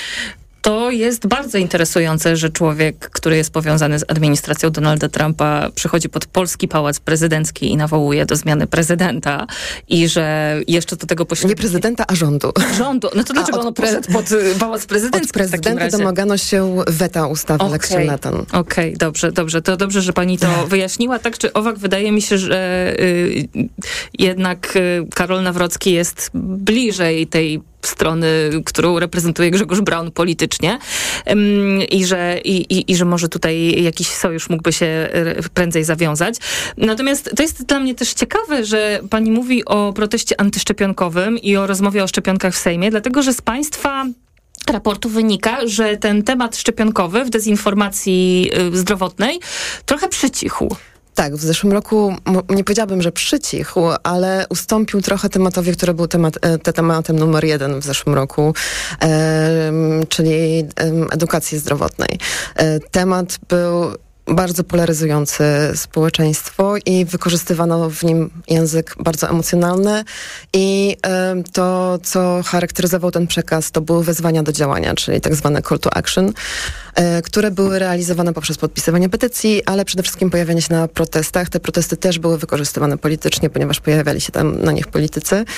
To jest bardzo interesujące, że człowiek, który jest powiązany z administracją Donalda Trumpa, przychodzi pod polski Pałac Prezydencki i nawołuje do zmiany prezydenta i że jeszcze do tego pośrednio... Nie prezydenta, a rządu. Rządu. No to dlaczego on poszedł pod Pałac Prezydencki? Od prezydenta domagano się weta ustawy okay. Lex Szarlatan. Okej, okay, dobrze, dobrze. To dobrze, że pani to wyjaśniła. Tak czy owak, wydaje mi się, że y, jednak y, Karol Nawrocki jest bliżej tej strony, którą reprezentuje Grzegorz Braun politycznie um, i, że, i, i, i że może tutaj jakiś sojusz mógłby się prędzej zawiązać. Natomiast to jest dla mnie też ciekawe, że pani mówi o proteście antyszczepionkowym i o rozmowie o szczepionkach w Sejmie, dlatego że z państwa raportu wynika, że ten temat szczepionkowy w dezinformacji zdrowotnej trochę przycichł. Tak, w zeszłym roku nie powiedziałabym, że przycichł, ale ustąpił trochę tematowi, który był temat, te tematem numer jeden w zeszłym roku, e, czyli edukacji zdrowotnej. E, temat był bardzo polaryzujący społeczeństwo i wykorzystywano w nim język bardzo emocjonalny i y, to, co charakteryzował ten przekaz, to były wezwania do działania, czyli tak zwane call to action, y, które były realizowane poprzez podpisywanie petycji, ale przede wszystkim pojawianie się na protestach. Te protesty też były wykorzystywane politycznie, ponieważ pojawiali się tam na nich politycy. Y,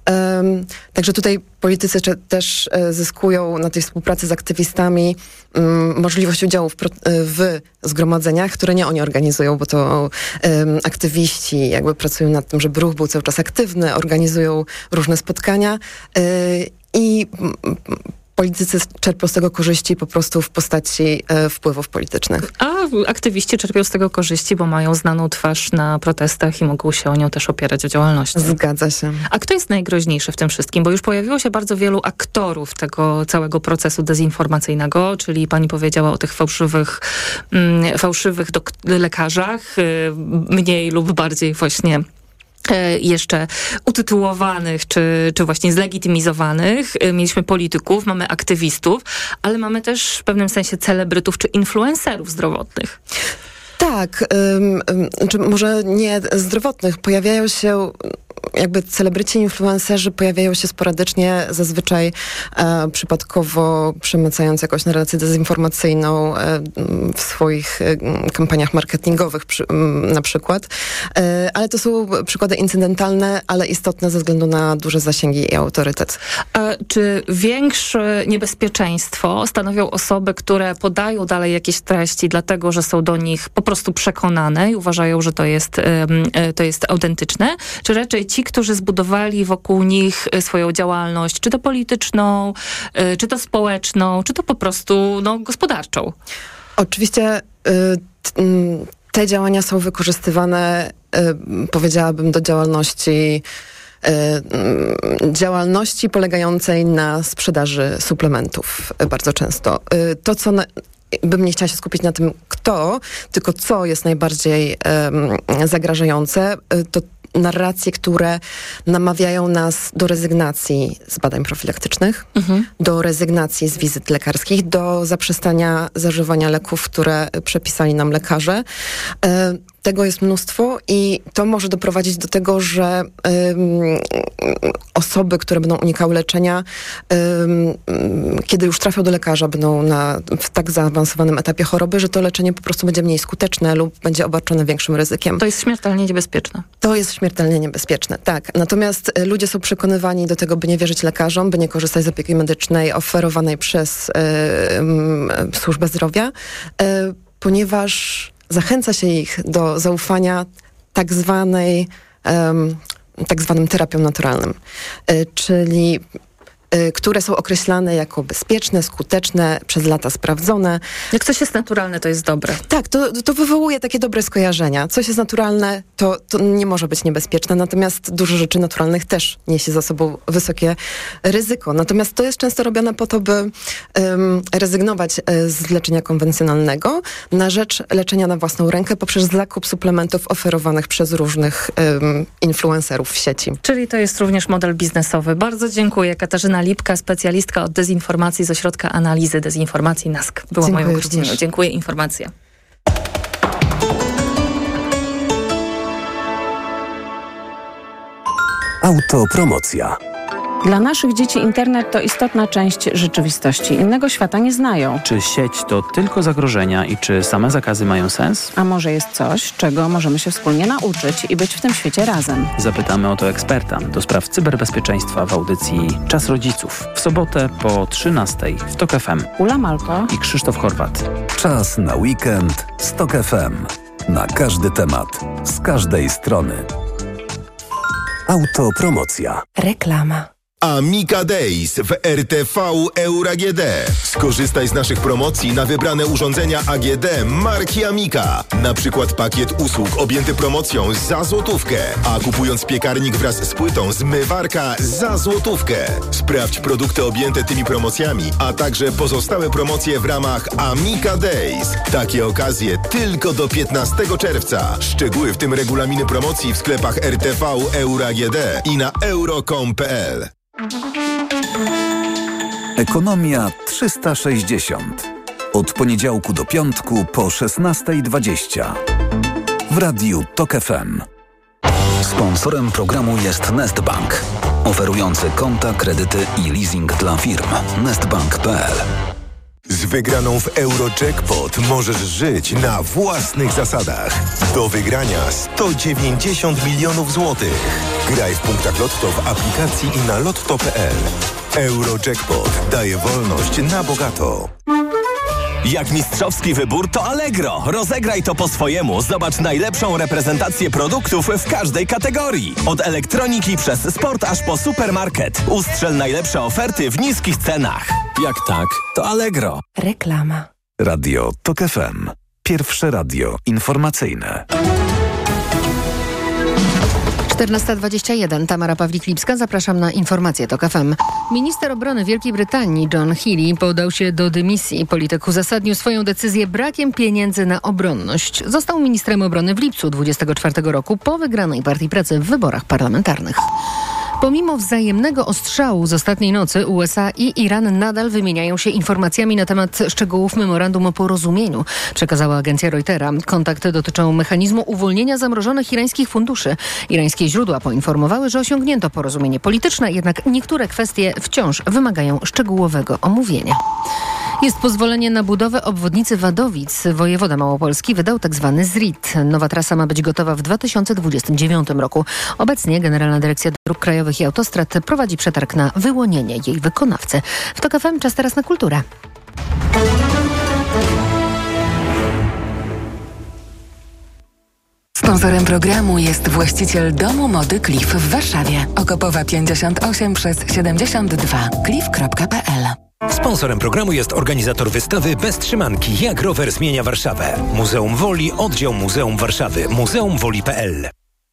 także tutaj politycy też y, zyskują na tej współpracy z aktywistami y, możliwość udziału w, w zgromadzeniach, które nie oni organizują, bo to um, aktywiści jakby pracują nad tym, żeby ruch był cały czas aktywny, organizują różne spotkania yy, i m, politycy czerpią z tego korzyści po prostu w postaci e, wpływów politycznych. A aktywiści czerpią z tego korzyści, bo mają znaną twarz na protestach i mogą się o nią też opierać o działalność. Zgadza się. A kto jest najgroźniejszy w tym wszystkim? Bo już pojawiło się bardzo wielu aktorów tego całego procesu dezinformacyjnego, czyli pani powiedziała o tych fałszywych, mm, fałszywych dok- lekarzach, y, mniej lub bardziej właśnie jeszcze utytułowanych, czy, czy właśnie zlegitymizowanych. Mieliśmy polityków, mamy aktywistów, ale mamy też w pewnym sensie celebrytów, czy influencerów zdrowotnych. Tak, ym, ym, czy może nie zdrowotnych. Pojawiają się jakby celebryci, influencerzy pojawiają się sporadycznie, zazwyczaj e, przypadkowo przemycając jakąś narrację dezinformacyjną e, w swoich e, kampaniach marketingowych przy, m, na przykład. E, ale to są przykłady incydentalne, ale istotne ze względu na duże zasięgi i autorytet. A czy większe niebezpieczeństwo stanowią osoby, które podają dalej jakieś treści, dlatego że są do nich po prostu przekonane i uważają, że to jest, e, to jest autentyczne, czy raczej ci, którzy zbudowali wokół nich swoją działalność, czy to polityczną, czy to społeczną, czy to po prostu no, gospodarczą? Oczywiście y, t, y, te działania są wykorzystywane, y, powiedziałabym, do działalności y, działalności polegającej na sprzedaży suplementów y, bardzo często. Y, to, co na, bym nie chciała się skupić na tym, kto, tylko co jest najbardziej y, zagrażające, y, to narracje, które namawiają nas do rezygnacji z badań profilaktycznych, mhm. do rezygnacji z wizyt lekarskich, do zaprzestania zażywania leków, które przepisali nam lekarze. E, tego jest mnóstwo i to może doprowadzić do tego, że um, osoby, które będą unikały leczenia, um, kiedy już trafią do lekarza, będą na, w tak zaawansowanym etapie choroby, że to leczenie po prostu będzie mniej skuteczne lub będzie obarczone większym ryzykiem. To jest śmiertelnie niebezpieczne. To jest śmiertelnie niebezpieczne, tak. Natomiast ludzie są przekonywani do tego, by nie wierzyć lekarzom, by nie korzystać z opieki medycznej oferowanej przez y, y, służbę zdrowia, y, ponieważ zachęca się ich do zaufania tak zwanej, um, tak zwanym terapiom naturalnym, y, czyli y, które są określane jako bezpieczne, skuteczne, przez lata sprawdzone. Jak coś jest naturalne, to jest dobre. Tak, to, to wywołuje takie dobre skojarzenia. Coś jest naturalne, to, to nie może być niebezpieczne, natomiast dużo rzeczy naturalnych też niesie za sobą wysokie ryzyko. Natomiast to jest często robione po to, by um, rezygnować z leczenia konwencjonalnego na rzecz leczenia na własną rękę poprzez zakup suplementów oferowanych przez różnych um, influencerów w sieci. Czyli to jest również model biznesowy. Bardzo dziękuję. Katarzyna Lipka, specjalistka od dezinformacji z Ośrodka Analizy Dezinformacji N A S K. Była Dziękuję moją gościnią. również. Dziękuję. Informacja. Autopromocja. Dla naszych dzieci internet to istotna część rzeczywistości. Innego świata nie znają. Czy sieć to tylko zagrożenia i czy same zakazy mają sens? A może jest coś, czego możemy się wspólnie nauczyć i być w tym świecie razem? Zapytamy o to eksperta do spraw cyberbezpieczeństwa w audycji Czas Rodziców. W sobotę po trzynastej w TOK F M. Ula Malko i Krzysztof Chorwat. Czas na weekend z TOK F M. Na każdy temat, z każdej strony. Autopromocja. Reklama. Amica Days w R T V Euro A G D. Skorzystaj z naszych promocji na wybrane urządzenia A G D marki Amica. Na przykład pakiet usług objęty promocją za złotówkę, a kupując piekarnik wraz z płytą zmywarka za złotówkę. Sprawdź produkty objęte tymi promocjami, a także pozostałe promocje w ramach Amica Days. Takie okazje tylko do piętnastego czerwca. Szczegóły w tym regulaminy promocji w sklepach R T V Euro A G D i na euro kropka com kropka p l. Ekonomia trzysta sześćdziesiąt. Od poniedziałku do piątku po szesnasta dwadzieścia. W Radiu Tok F M. Sponsorem programu jest Nestbank, oferujący konta, kredyty i leasing dla firm. nestbank kropka p l. Z wygraną w Eurojackpot możesz żyć na własnych zasadach. Do wygrania sto dziewięćdziesiąt milionów złotych. Graj w punktach Lotto w aplikacji i na lotto kropka p l. Eurojackpot daje wolność na bogato. Jak mistrzowski wybór, to Allegro. Rozegraj to po swojemu. Zobacz najlepszą reprezentację produktów w każdej kategorii. Od elektroniki przez sport aż po supermarket. Ustrzel najlepsze oferty w niskich cenach. Jak tak, to Allegro. Reklama. Radio Tok F M. Pierwsze radio informacyjne. czternasta dwadzieścia jeden. Tamara Pawlik-Lipska. Zapraszam na informacje Tok F M. Minister obrony Wielkiej Brytanii John Healey podał się do dymisji. Polityk uzasadnił swoją decyzję brakiem pieniędzy na obronność. Został ministrem obrony w lipcu dwudziestego czwartego roku po wygranej Partii Pracy w wyborach parlamentarnych. Pomimo wzajemnego ostrzału z ostatniej nocy U S A i Iran nadal wymieniają się informacjami na temat szczegółów memorandum o porozumieniu, przekazała agencja Reutera. Kontakty dotyczą mechanizmu uwolnienia zamrożonych irańskich funduszy. Irańskie źródła poinformowały, że osiągnięto porozumienie polityczne, jednak niektóre kwestie wciąż wymagają szczegółowego omówienia. Jest pozwolenie na budowę obwodnicy Wadowic. Wojewoda Małopolski wydał tzw. Z R I T. Nowa trasa ma być gotowa w dwa tysiące dwudziestym dziewiątym roku. Obecnie Generalna Dyrekcja Dróg Krajowych i Autostrad prowadzi przetarg na wyłonienie jej wykonawcy. W Tok F M czas teraz na kulturę. Sponsorem programu jest właściciel domu mody Cliff w Warszawie. Okopowa pięćdziesiąt osiem przez siedemdziesiąt dwa. cliff kropka p l. Sponsorem programu jest organizator wystawy Bez trzymanki. Jak rower zmienia Warszawę. Muzeum Woli, oddział Muzeum Warszawy. muzeum woli kropka p l.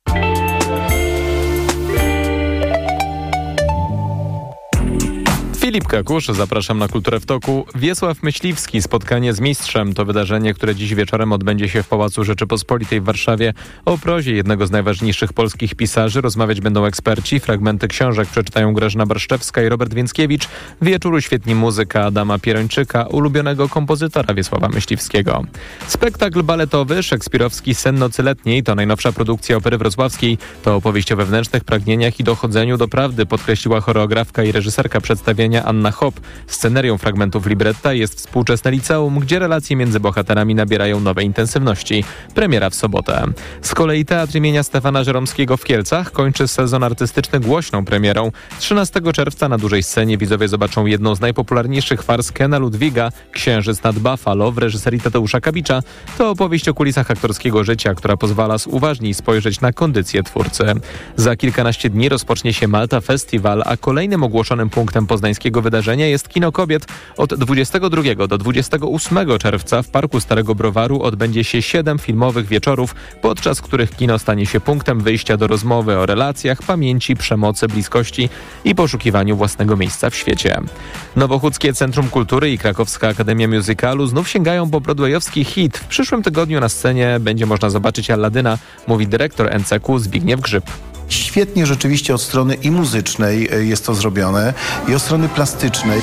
Filip Kakusz, zapraszam na Kulturę w Toku. Wiesław Myśliwski, spotkanie z mistrzem. To wydarzenie, które dziś wieczorem odbędzie się w Pałacu Rzeczypospolitej w Warszawie. O prozie jednego z najważniejszych polskich pisarzy rozmawiać będą eksperci. Fragmenty książek przeczytają Grażyna Barszczewska i Robert Więckiewicz. Wieczór uświetni muzyka Adama Pierończyka, ulubionego kompozytora Wiesława Myśliwskiego. Spektakl baletowy szekspirowski Sen nocy letniej to najnowsza produkcja Opery Wrocławskiej. To opowieść o wewnętrznych pragnieniach i dochodzeniu do prawdy, podkreśliła choreografka i reżyserka przedstawienia Anna Hop. Scenerią fragmentów libretta jest współczesne liceum, gdzie relacje między bohaterami nabierają nowej intensywności. Premiera w sobotę. Z kolei Teatr imienia Stefana Żeromskiego w Kielcach kończy sezon artystyczny głośną premierą. trzynastego czerwca na dużej scenie widzowie zobaczą jedną z najpopularniejszych fars Kena Ludwiga, Księżyc nad Buffalo w reżyserii Tadeusza Kabicza. To opowieść o kulisach aktorskiego życia, która pozwala uważniej spojrzeć na kondycję twórcy. Za kilkanaście dni rozpocznie się Malta Festival, a kolejnym ogłoszonym punktem poznańskiego wydarzenia jest Kino Kobiet. Od dwudziestego drugiego do dwudziestego ósmego czerwca w Parku Starego Browaru odbędzie się siedem filmowych wieczorów, podczas których kino stanie się punktem wyjścia do rozmowy o relacjach, pamięci, przemocy, bliskości i poszukiwaniu własnego miejsca w świecie. Nowochódzkie Centrum Kultury i Krakowska Akademia Musicalu znów sięgają po broadwayowski hit. W przyszłym tygodniu na scenie będzie można zobaczyć Alladyna, mówi dyrektor N C K Zbigniew Grzyb. Świetnie rzeczywiście od strony i muzycznej jest to zrobione, i od strony plastycznej.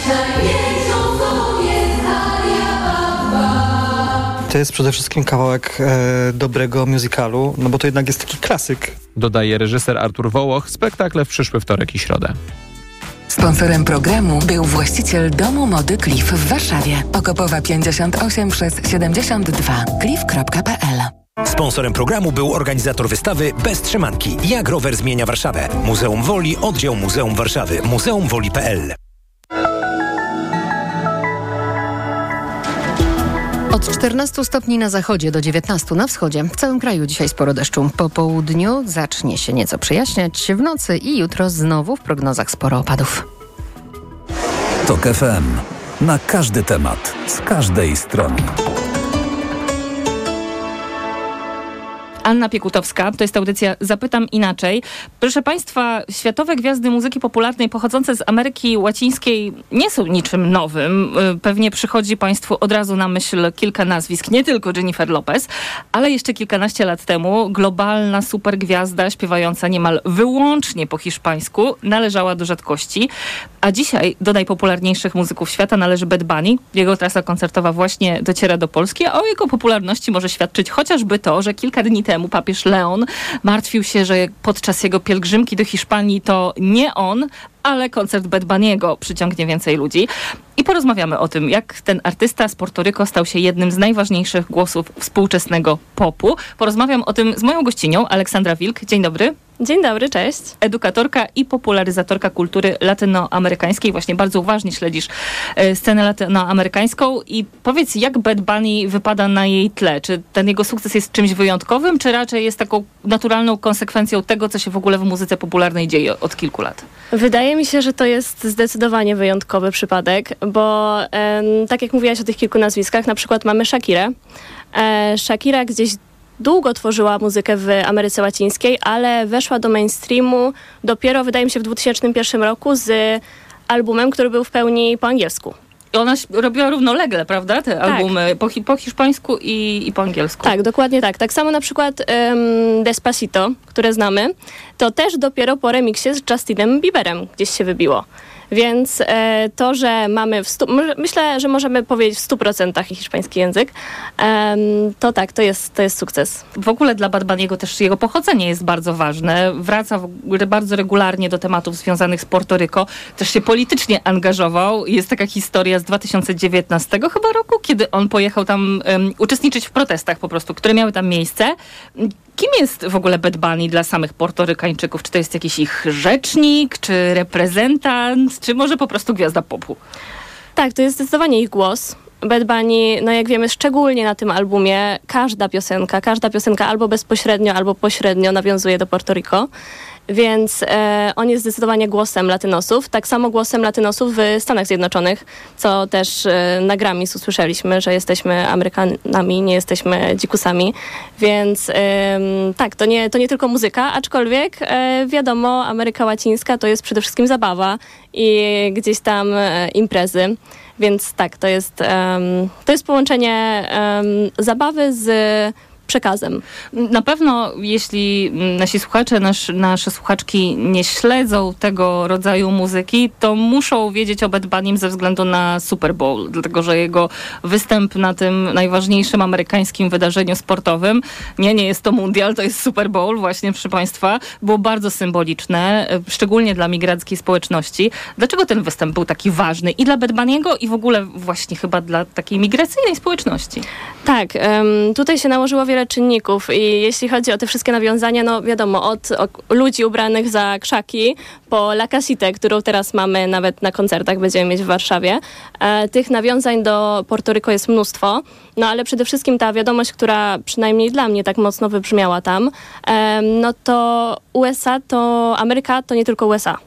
To jest przede wszystkim kawałek e, dobrego musicalu, no bo to jednak jest taki klasyk. Dodaje reżyser Artur Wołoch. Spektakle w przyszły wtorek i środę. Sponsorem programu był właściciel domu mody Cliff w Warszawie. Okopowa pięćdziesiąt osiem przez siedemdziesiąt dwa. cliff kropka p l. Sponsorem programu był organizator wystawy Bez trzymanki. Jak rower zmienia Warszawę. Muzeum Woli, oddział Muzeum Warszawy. muzeum woli kropka p l. Od czternastu stopni na zachodzie do dziewiętnastu na wschodzie. W całym kraju dzisiaj sporo deszczu. Po południu zacznie się nieco przejaśniać, w nocy i jutro znowu w prognozach sporo opadów. TOK F M. Na każdy temat, z każdej strony. Anna Piekutowska, to jest audycja Zapytam Inaczej. Proszę Państwa, światowe gwiazdy muzyki popularnej pochodzące z Ameryki Łacińskiej nie są niczym nowym. Pewnie przychodzi Państwu od razu na myśl kilka nazwisk, nie tylko Jennifer Lopez, ale jeszcze kilkanaście lat temu globalna supergwiazda śpiewająca niemal wyłącznie po hiszpańsku należała do rzadkości. A dzisiaj do najpopularniejszych muzyków świata należy Bad Bunny. Jego trasa koncertowa właśnie dociera do Polski, a o jego popularności może świadczyć chociażby to, że kilka dni temu papież Leon martwił się, że podczas jego pielgrzymki do Hiszpanii to nie on, ale koncert Bad Bunny'ego przyciągnie więcej ludzi. I porozmawiamy o tym, jak ten artysta z Porto Rico stał się jednym z najważniejszych głosów współczesnego popu. Porozmawiam o tym z moją gościnią, Aleksandra Wilk. Dzień dobry. Dzień dobry, cześć. Edukatorka i popularyzatorka kultury latynoamerykańskiej. Właśnie bardzo uważnie śledzisz e, scenę latynoamerykańską i powiedz, jak Bad Bunny wypada na jej tle? Czy ten jego sukces jest czymś wyjątkowym, czy raczej jest taką naturalną konsekwencją tego, co się w ogóle w muzyce popularnej dzieje od kilku lat? Wydaje mi się, że to jest zdecydowanie wyjątkowy przypadek, bo e, tak jak mówiłaś o tych kilku nazwiskach, na przykład mamy Shakirę. E, Shakira gdzieś długo tworzyła muzykę w Ameryce Łacińskiej, ale weszła do mainstreamu dopiero, wydaje mi się, w dwa tysiące pierwszym roku z albumem, który był w pełni po angielsku. I ona robiła równolegle, prawda? Te tak. albumy po, hi- po hiszpańsku i, i po angielsku. Tak, dokładnie tak. Tak samo na przykład um, Despacito, które znamy, to też dopiero po remiksie z Justinem Bieberem gdzieś się wybiło. Więc e, to, że mamy, w stu, myślę, że możemy powiedzieć w stu procentach hiszpański język, e, to tak, to jest, to jest sukces. W ogóle dla Bad Bunny'ego też jego pochodzenie jest bardzo ważne. Wraca w, bardzo regularnie do tematów związanych z Porto Rico. Też się politycznie angażował. Jest taka historia z dwa tysiące dziewiętnastego chyba roku, kiedy on pojechał tam um, uczestniczyć w protestach po prostu, które miały tam miejsce. Kim jest w ogóle Bad Bunny dla samych portorykańczyków? Czy to jest jakiś ich rzecznik, czy reprezentant, czy może po prostu gwiazda popu? Tak, to jest zdecydowanie ich głos. Bad Bunny, no jak wiemy, szczególnie na tym albumie, każda piosenka, każda piosenka albo bezpośrednio, albo pośrednio nawiązuje do Porto Rico. Więc e, on jest zdecydowanie głosem latynosów, tak samo głosem latynosów w Stanach Zjednoczonych, co też e, na Grammys usłyszeliśmy, że jesteśmy Amerykanami, nie jesteśmy dzikusami, więc e, tak, to nie, to nie tylko muzyka, aczkolwiek e, wiadomo, Ameryka Łacińska to jest przede wszystkim zabawa i gdzieś tam e, imprezy, więc tak, to jest, e, to jest połączenie e, zabawy z przekazem. Na pewno, jeśli nasi słuchacze, nasz, nasze słuchaczki nie śledzą tego rodzaju muzyki, to muszą wiedzieć o Bad Bunnym ze względu na Super Bowl, dlatego że jego występ na tym najważniejszym amerykańskim wydarzeniu sportowym, nie, nie jest to mundial, to jest Super Bowl właśnie, proszę Państwa, było bardzo symboliczne, szczególnie dla migrackiej społeczności. Dlaczego ten występ był taki ważny i dla Bad Bunny'ego i w ogóle właśnie chyba dla takiej migracyjnej społeczności? Tak, um, tutaj się nałożyło wiele czynników i jeśli chodzi o te wszystkie nawiązania, no wiadomo, od o, ludzi ubranych za krzaki po La Casitę, którą teraz mamy nawet na koncertach, będziemy mieć w Warszawie. E, tych nawiązań do Porto Rico jest mnóstwo, no ale przede wszystkim ta wiadomość, która przynajmniej dla mnie tak mocno wybrzmiała tam, e, no to U S A to Ameryka to nie tylko U S A.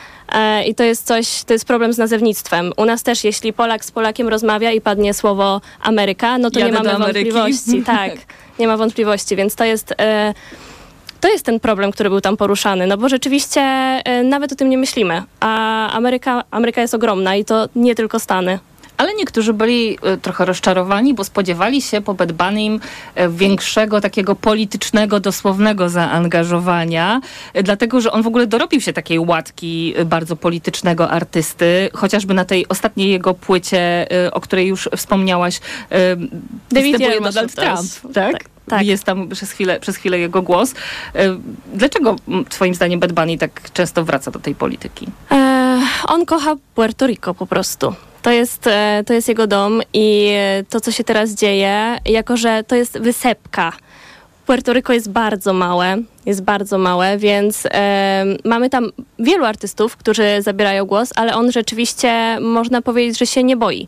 I to jest coś, to jest problem z nazewnictwem. U nas też, jeśli Polak z Polakiem rozmawia i padnie słowo Ameryka, no to Jadę nie mamy wątpliwości. Tak, nie ma wątpliwości, więc to jest, e, to jest ten problem, który był tam poruszany, no bo rzeczywiście e, nawet o tym nie myślimy, a Ameryka, Ameryka jest ogromna i to nie tylko Stany. Ale niektórzy byli trochę rozczarowani, bo spodziewali się po Bad Bunnym większego takiego politycznego, dosłownego zaangażowania, dlatego, że on w ogóle dorobił się takiej łatki bardzo politycznego artysty, chociażby na tej ostatniej jego płycie, o której już wspomniałaś, występuje Donald Trump, tak? tak? Tak. Jest tam przez chwilę, przez chwilę jego głos. Dlaczego twoim zdaniem Bad Bunny tak często wraca do tej polityki? E, on kocha Puerto Rico po prostu. To jest, to jest jego dom i to, co się teraz dzieje, jako że to jest wysepka. Puerto Rico jest bardzo małe, jest bardzo małe, więc e, mamy tam wielu artystów, którzy zabierają głos, ale on rzeczywiście, można powiedzieć, że się nie boi.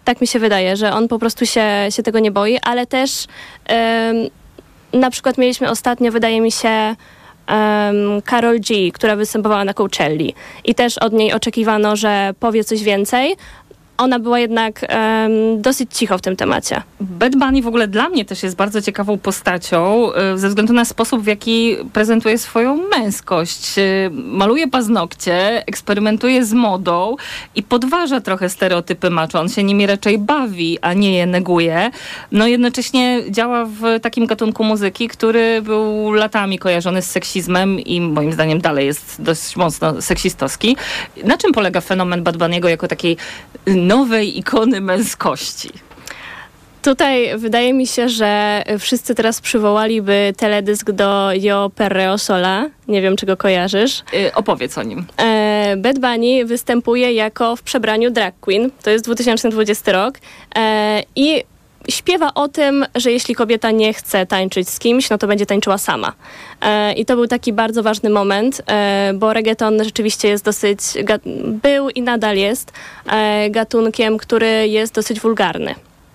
Tak mi się wydaje, że on po prostu się, się tego nie boi, ale też um, na przykład mieliśmy ostatnio, wydaje mi się, um, Karol G, która występowała na Coachelli i też od niej oczekiwano, że powie coś więcej. Ona była jednak um, dosyć cicho w tym temacie. Bad Bunny w ogóle dla mnie też jest bardzo ciekawą postacią ze względu na sposób, w jaki prezentuje swoją męskość. Maluje paznokcie, eksperymentuje z modą i podważa trochę stereotypy macho. On się nimi raczej bawi, a nie je neguje. No jednocześnie działa w takim gatunku muzyki, który był latami kojarzony z seksizmem i moim zdaniem dalej jest dość mocno seksistowski. Na czym polega fenomen Bad Bunny'ego jako takiej nowej ikony męskości? Tutaj wydaje mi się, że wszyscy teraz przywołaliby teledysk do Yo Perreo Sola. Nie wiem, czy go kojarzysz. Yy, opowiedz o nim. E, Bad Bunny występuje jako w przebraniu drag queen. To jest dwa tysiące dwudziesty rok. E, I śpiewa o tym, że jeśli kobieta nie chce tańczyć z kimś, no to będzie tańczyła sama. E, I to był taki bardzo ważny moment, e, bo reggaeton rzeczywiście jest dosyć, gat- był i nadal jest e, gatunkiem, który jest dosyć wulgarny.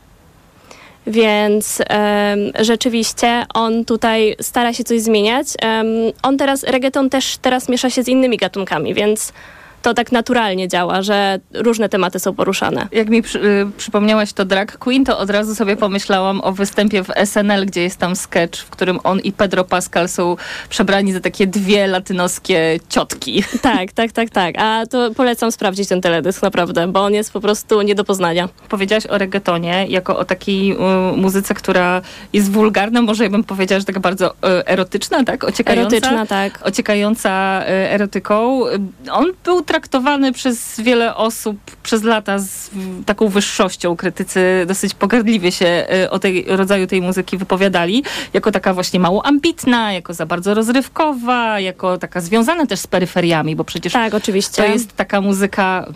Więc e, rzeczywiście on tutaj stara się coś zmieniać. E, on teraz, reggaeton też teraz miesza się z innymi gatunkami, więc to tak naturalnie działa, że różne tematy są poruszane. Jak mi przy, y, przypomniałaś to drag queen, to od razu sobie pomyślałam o występie w S N L, gdzie jest tam sketch, w którym on i Pedro Pascal są przebrani za takie dwie latynoskie ciotki. Tak, tak, tak, tak. A to polecam sprawdzić ten teledysk naprawdę, bo on jest po prostu nie do poznania. Powiedziałaś o reggaetonie jako o takiej y, muzyce, która jest wulgarna, może ja bym powiedziała, że taka bardzo y, erotyczna, tak? Ociekająca, erotyczna, tak. Ociekająca y, erotyką. On był traktowany przez wiele osób przez lata z taką wyższością. Krytycy dosyć pogardliwie się o tej rodzaju tej muzyki wypowiadali. Jako taka właśnie mało ambitna, jako za bardzo rozrywkowa, jako taka związana też z peryferiami, bo przecież tak, oczywiście. To jest taka muzyka,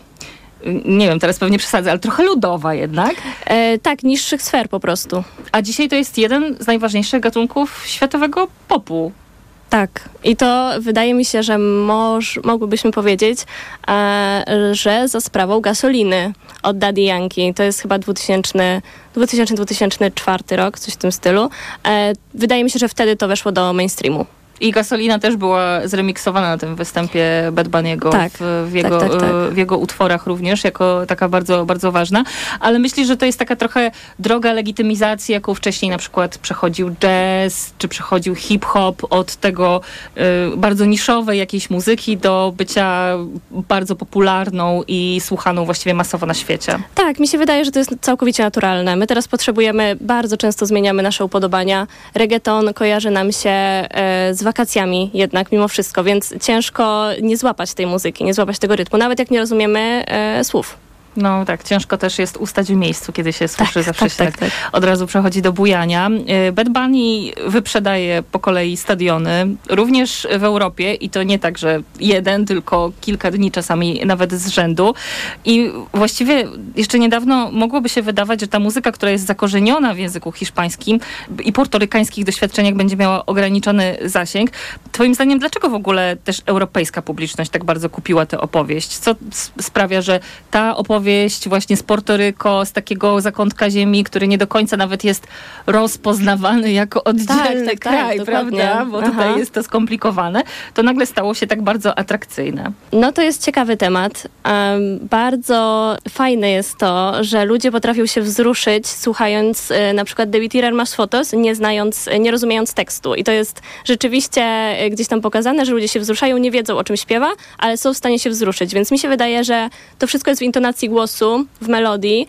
nie wiem, teraz pewnie przesadzę, ale trochę ludowa jednak. E, tak, niższych sfer po prostu. A dzisiaj to jest jeden z najważniejszych gatunków światowego popu. Tak. I to wydaje mi się, że moż, mogłybyśmy powiedzieć, e, że za sprawą Gasoliny od Daddy Yankee. To jest chyba dwutysięczny dwa tysiące czwarty rok, coś w tym stylu. E, wydaje mi się, że wtedy to weszło do mainstreamu. I Gasolina też była zremiksowana na tym występie Bad Bunny'ego tak, w, w, jego, tak, tak, tak. w jego utworach również, jako taka bardzo, bardzo ważna. Ale myślisz, że to jest taka trochę droga legitymizacji, jaką wcześniej na przykład przechodził jazz, czy przechodził hip-hop od tego y, bardzo niszowej jakiejś muzyki do bycia bardzo popularną i słuchaną właściwie masowo na świecie? Tak, mi się wydaje, że to jest całkowicie naturalne. My teraz potrzebujemy, bardzo często zmieniamy nasze upodobania. Reggaeton kojarzy nam się e, z wakacjami jednak mimo wszystko, więc ciężko nie złapać tej muzyki, nie złapać tego rytmu, nawet jak nie rozumiemy e, słów. No tak, ciężko też jest ustać w miejscu, kiedy się słyszy, tak, zawsze tak, się tak, tak, tak od razu przechodzi do bujania. Bad Bunny wyprzedaje po kolei stadiony, również w Europie i to nie tak, że jeden, tylko kilka dni, czasami nawet z rzędu. I właściwie jeszcze niedawno mogłoby się wydawać, że ta muzyka, która jest zakorzeniona w języku hiszpańskim i portorykańskich doświadczeniach będzie miała ograniczony zasięg. Twoim zdaniem, dlaczego w ogóle też europejska publiczność tak bardzo kupiła tę opowieść? Co sprawia, że ta opowieść właśnie z Portoryko, z takiego zakątka ziemi, który nie do końca nawet jest rozpoznawany jako oddzielny tak, tak, kraj, tak, prawda? Bo Aha. tutaj jest to skomplikowane. To nagle stało się tak bardzo atrakcyjne. No to jest ciekawy temat. Um, bardzo fajne jest to, że ludzie potrafią się wzruszyć słuchając y, na przykład Debí tirar más fotos, nie znając, nie rozumiejąc tekstu. I to jest rzeczywiście y, gdzieś tam pokazane, że ludzie się wzruszają, nie wiedzą o czym śpiewa, ale są w stanie się wzruszyć. Więc mi się wydaje, że to wszystko jest w intonacji głosu, w melodii.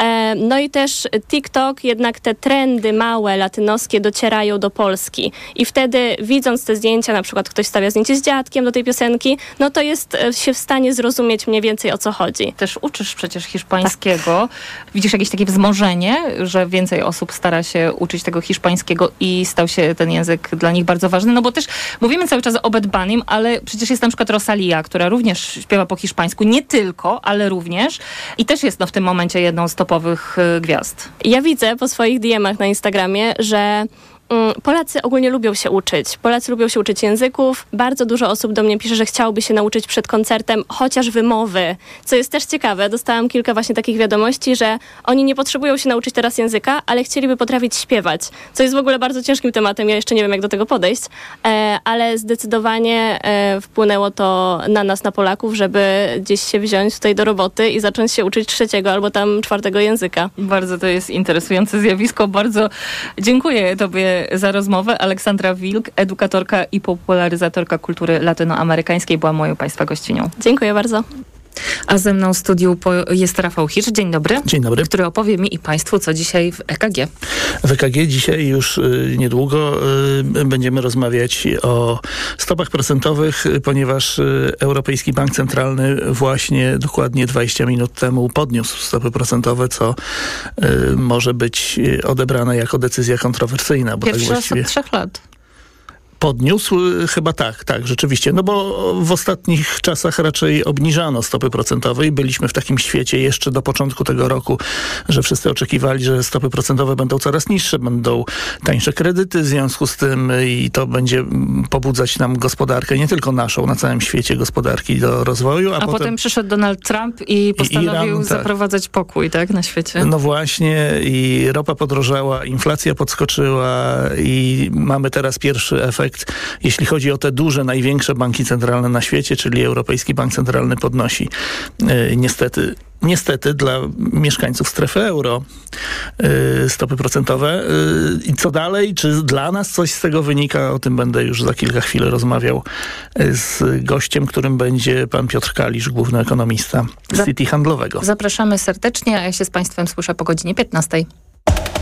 No i też TikTok, jednak te trendy małe, latynoskie docierają do Polski. I wtedy widząc te zdjęcia, na przykład ktoś stawia zdjęcie z dziadkiem do tej piosenki, no to jest się w stanie zrozumieć mniej więcej o co chodzi. Też uczysz przecież hiszpańskiego. Tak. Widzisz jakieś takie wzmożenie, że więcej osób stara się uczyć tego hiszpańskiego i stał się ten język dla nich bardzo ważny? No bo też mówimy cały czas o Bad Bunnym, ale przecież jest na przykład Rosalia, która również śpiewa po hiszpańsku. Nie tylko, ale również. I też jest no, w tym momencie jedną z topowych y, gwiazd. Ja widzę po swoich D M-ach na Instagramie, że Polacy ogólnie lubią się uczyć. Polacy lubią się uczyć języków. Bardzo dużo osób do mnie pisze, że chciałoby się nauczyć przed koncertem chociaż wymowy, co jest też ciekawe. Dostałam kilka właśnie takich wiadomości, że oni nie potrzebują się nauczyć teraz języka, ale chcieliby potrafić śpiewać, co jest w ogóle bardzo ciężkim tematem. Ja jeszcze nie wiem, jak do tego podejść, e, ale zdecydowanie e, wpłynęło to na nas, na Polaków, żeby gdzieś się wziąć tutaj do roboty i zacząć się uczyć trzeciego albo tam czwartego języka. Bardzo to jest interesujące zjawisko. Bardzo dziękuję Tobie za rozmowę. Aleksandra Wilk, edukatorka i popularyzatorka kultury latynoamerykańskiej, była moją Państwa gościnią. Dziękuję bardzo. A ze mną w studiu jest Rafał Hirsch. Dzień dobry. Dzień dobry. Który opowie mi i Państwu, co dzisiaj w E K G. W E K G dzisiaj już y, niedługo y, będziemy rozmawiać o stopach procentowych, y, ponieważ y, Europejski Bank Centralny właśnie dokładnie dwadzieścia minut temu podniósł stopy procentowe, co y, może być odebrane jako decyzja kontrowersyjna. Bo Pierwszy tak właściwie... raz od trzech lat. Podniósł? Chyba tak, tak, rzeczywiście. No bo w ostatnich czasach raczej obniżano stopy procentowe i byliśmy w takim świecie jeszcze do początku tego roku, że wszyscy oczekiwali, że stopy procentowe będą coraz niższe, będą tańsze kredyty w związku z tym i to będzie pobudzać nam gospodarkę, nie tylko naszą, na całym świecie gospodarki do rozwoju. A, a potem, potem przyszedł Donald Trump i postanowił Iran, zaprowadzać tak. pokój, tak, na świecie. No właśnie i ropa podrożała, inflacja podskoczyła i mamy teraz pierwszy efekt, jeśli chodzi o te duże, największe banki centralne na świecie, czyli Europejski Bank Centralny podnosi yy, niestety Niestety dla mieszkańców strefy euro yy, stopy procentowe. Yy, I co dalej? Czy dla nas coś z tego wynika? O tym będę już za kilka chwil rozmawiał z gościem, którym będzie pan Piotr Kalisz, główny ekonomista Citi Handlowego. Zapraszamy serdecznie, a ja się z Państwem słyszę po godzinie piętnastej.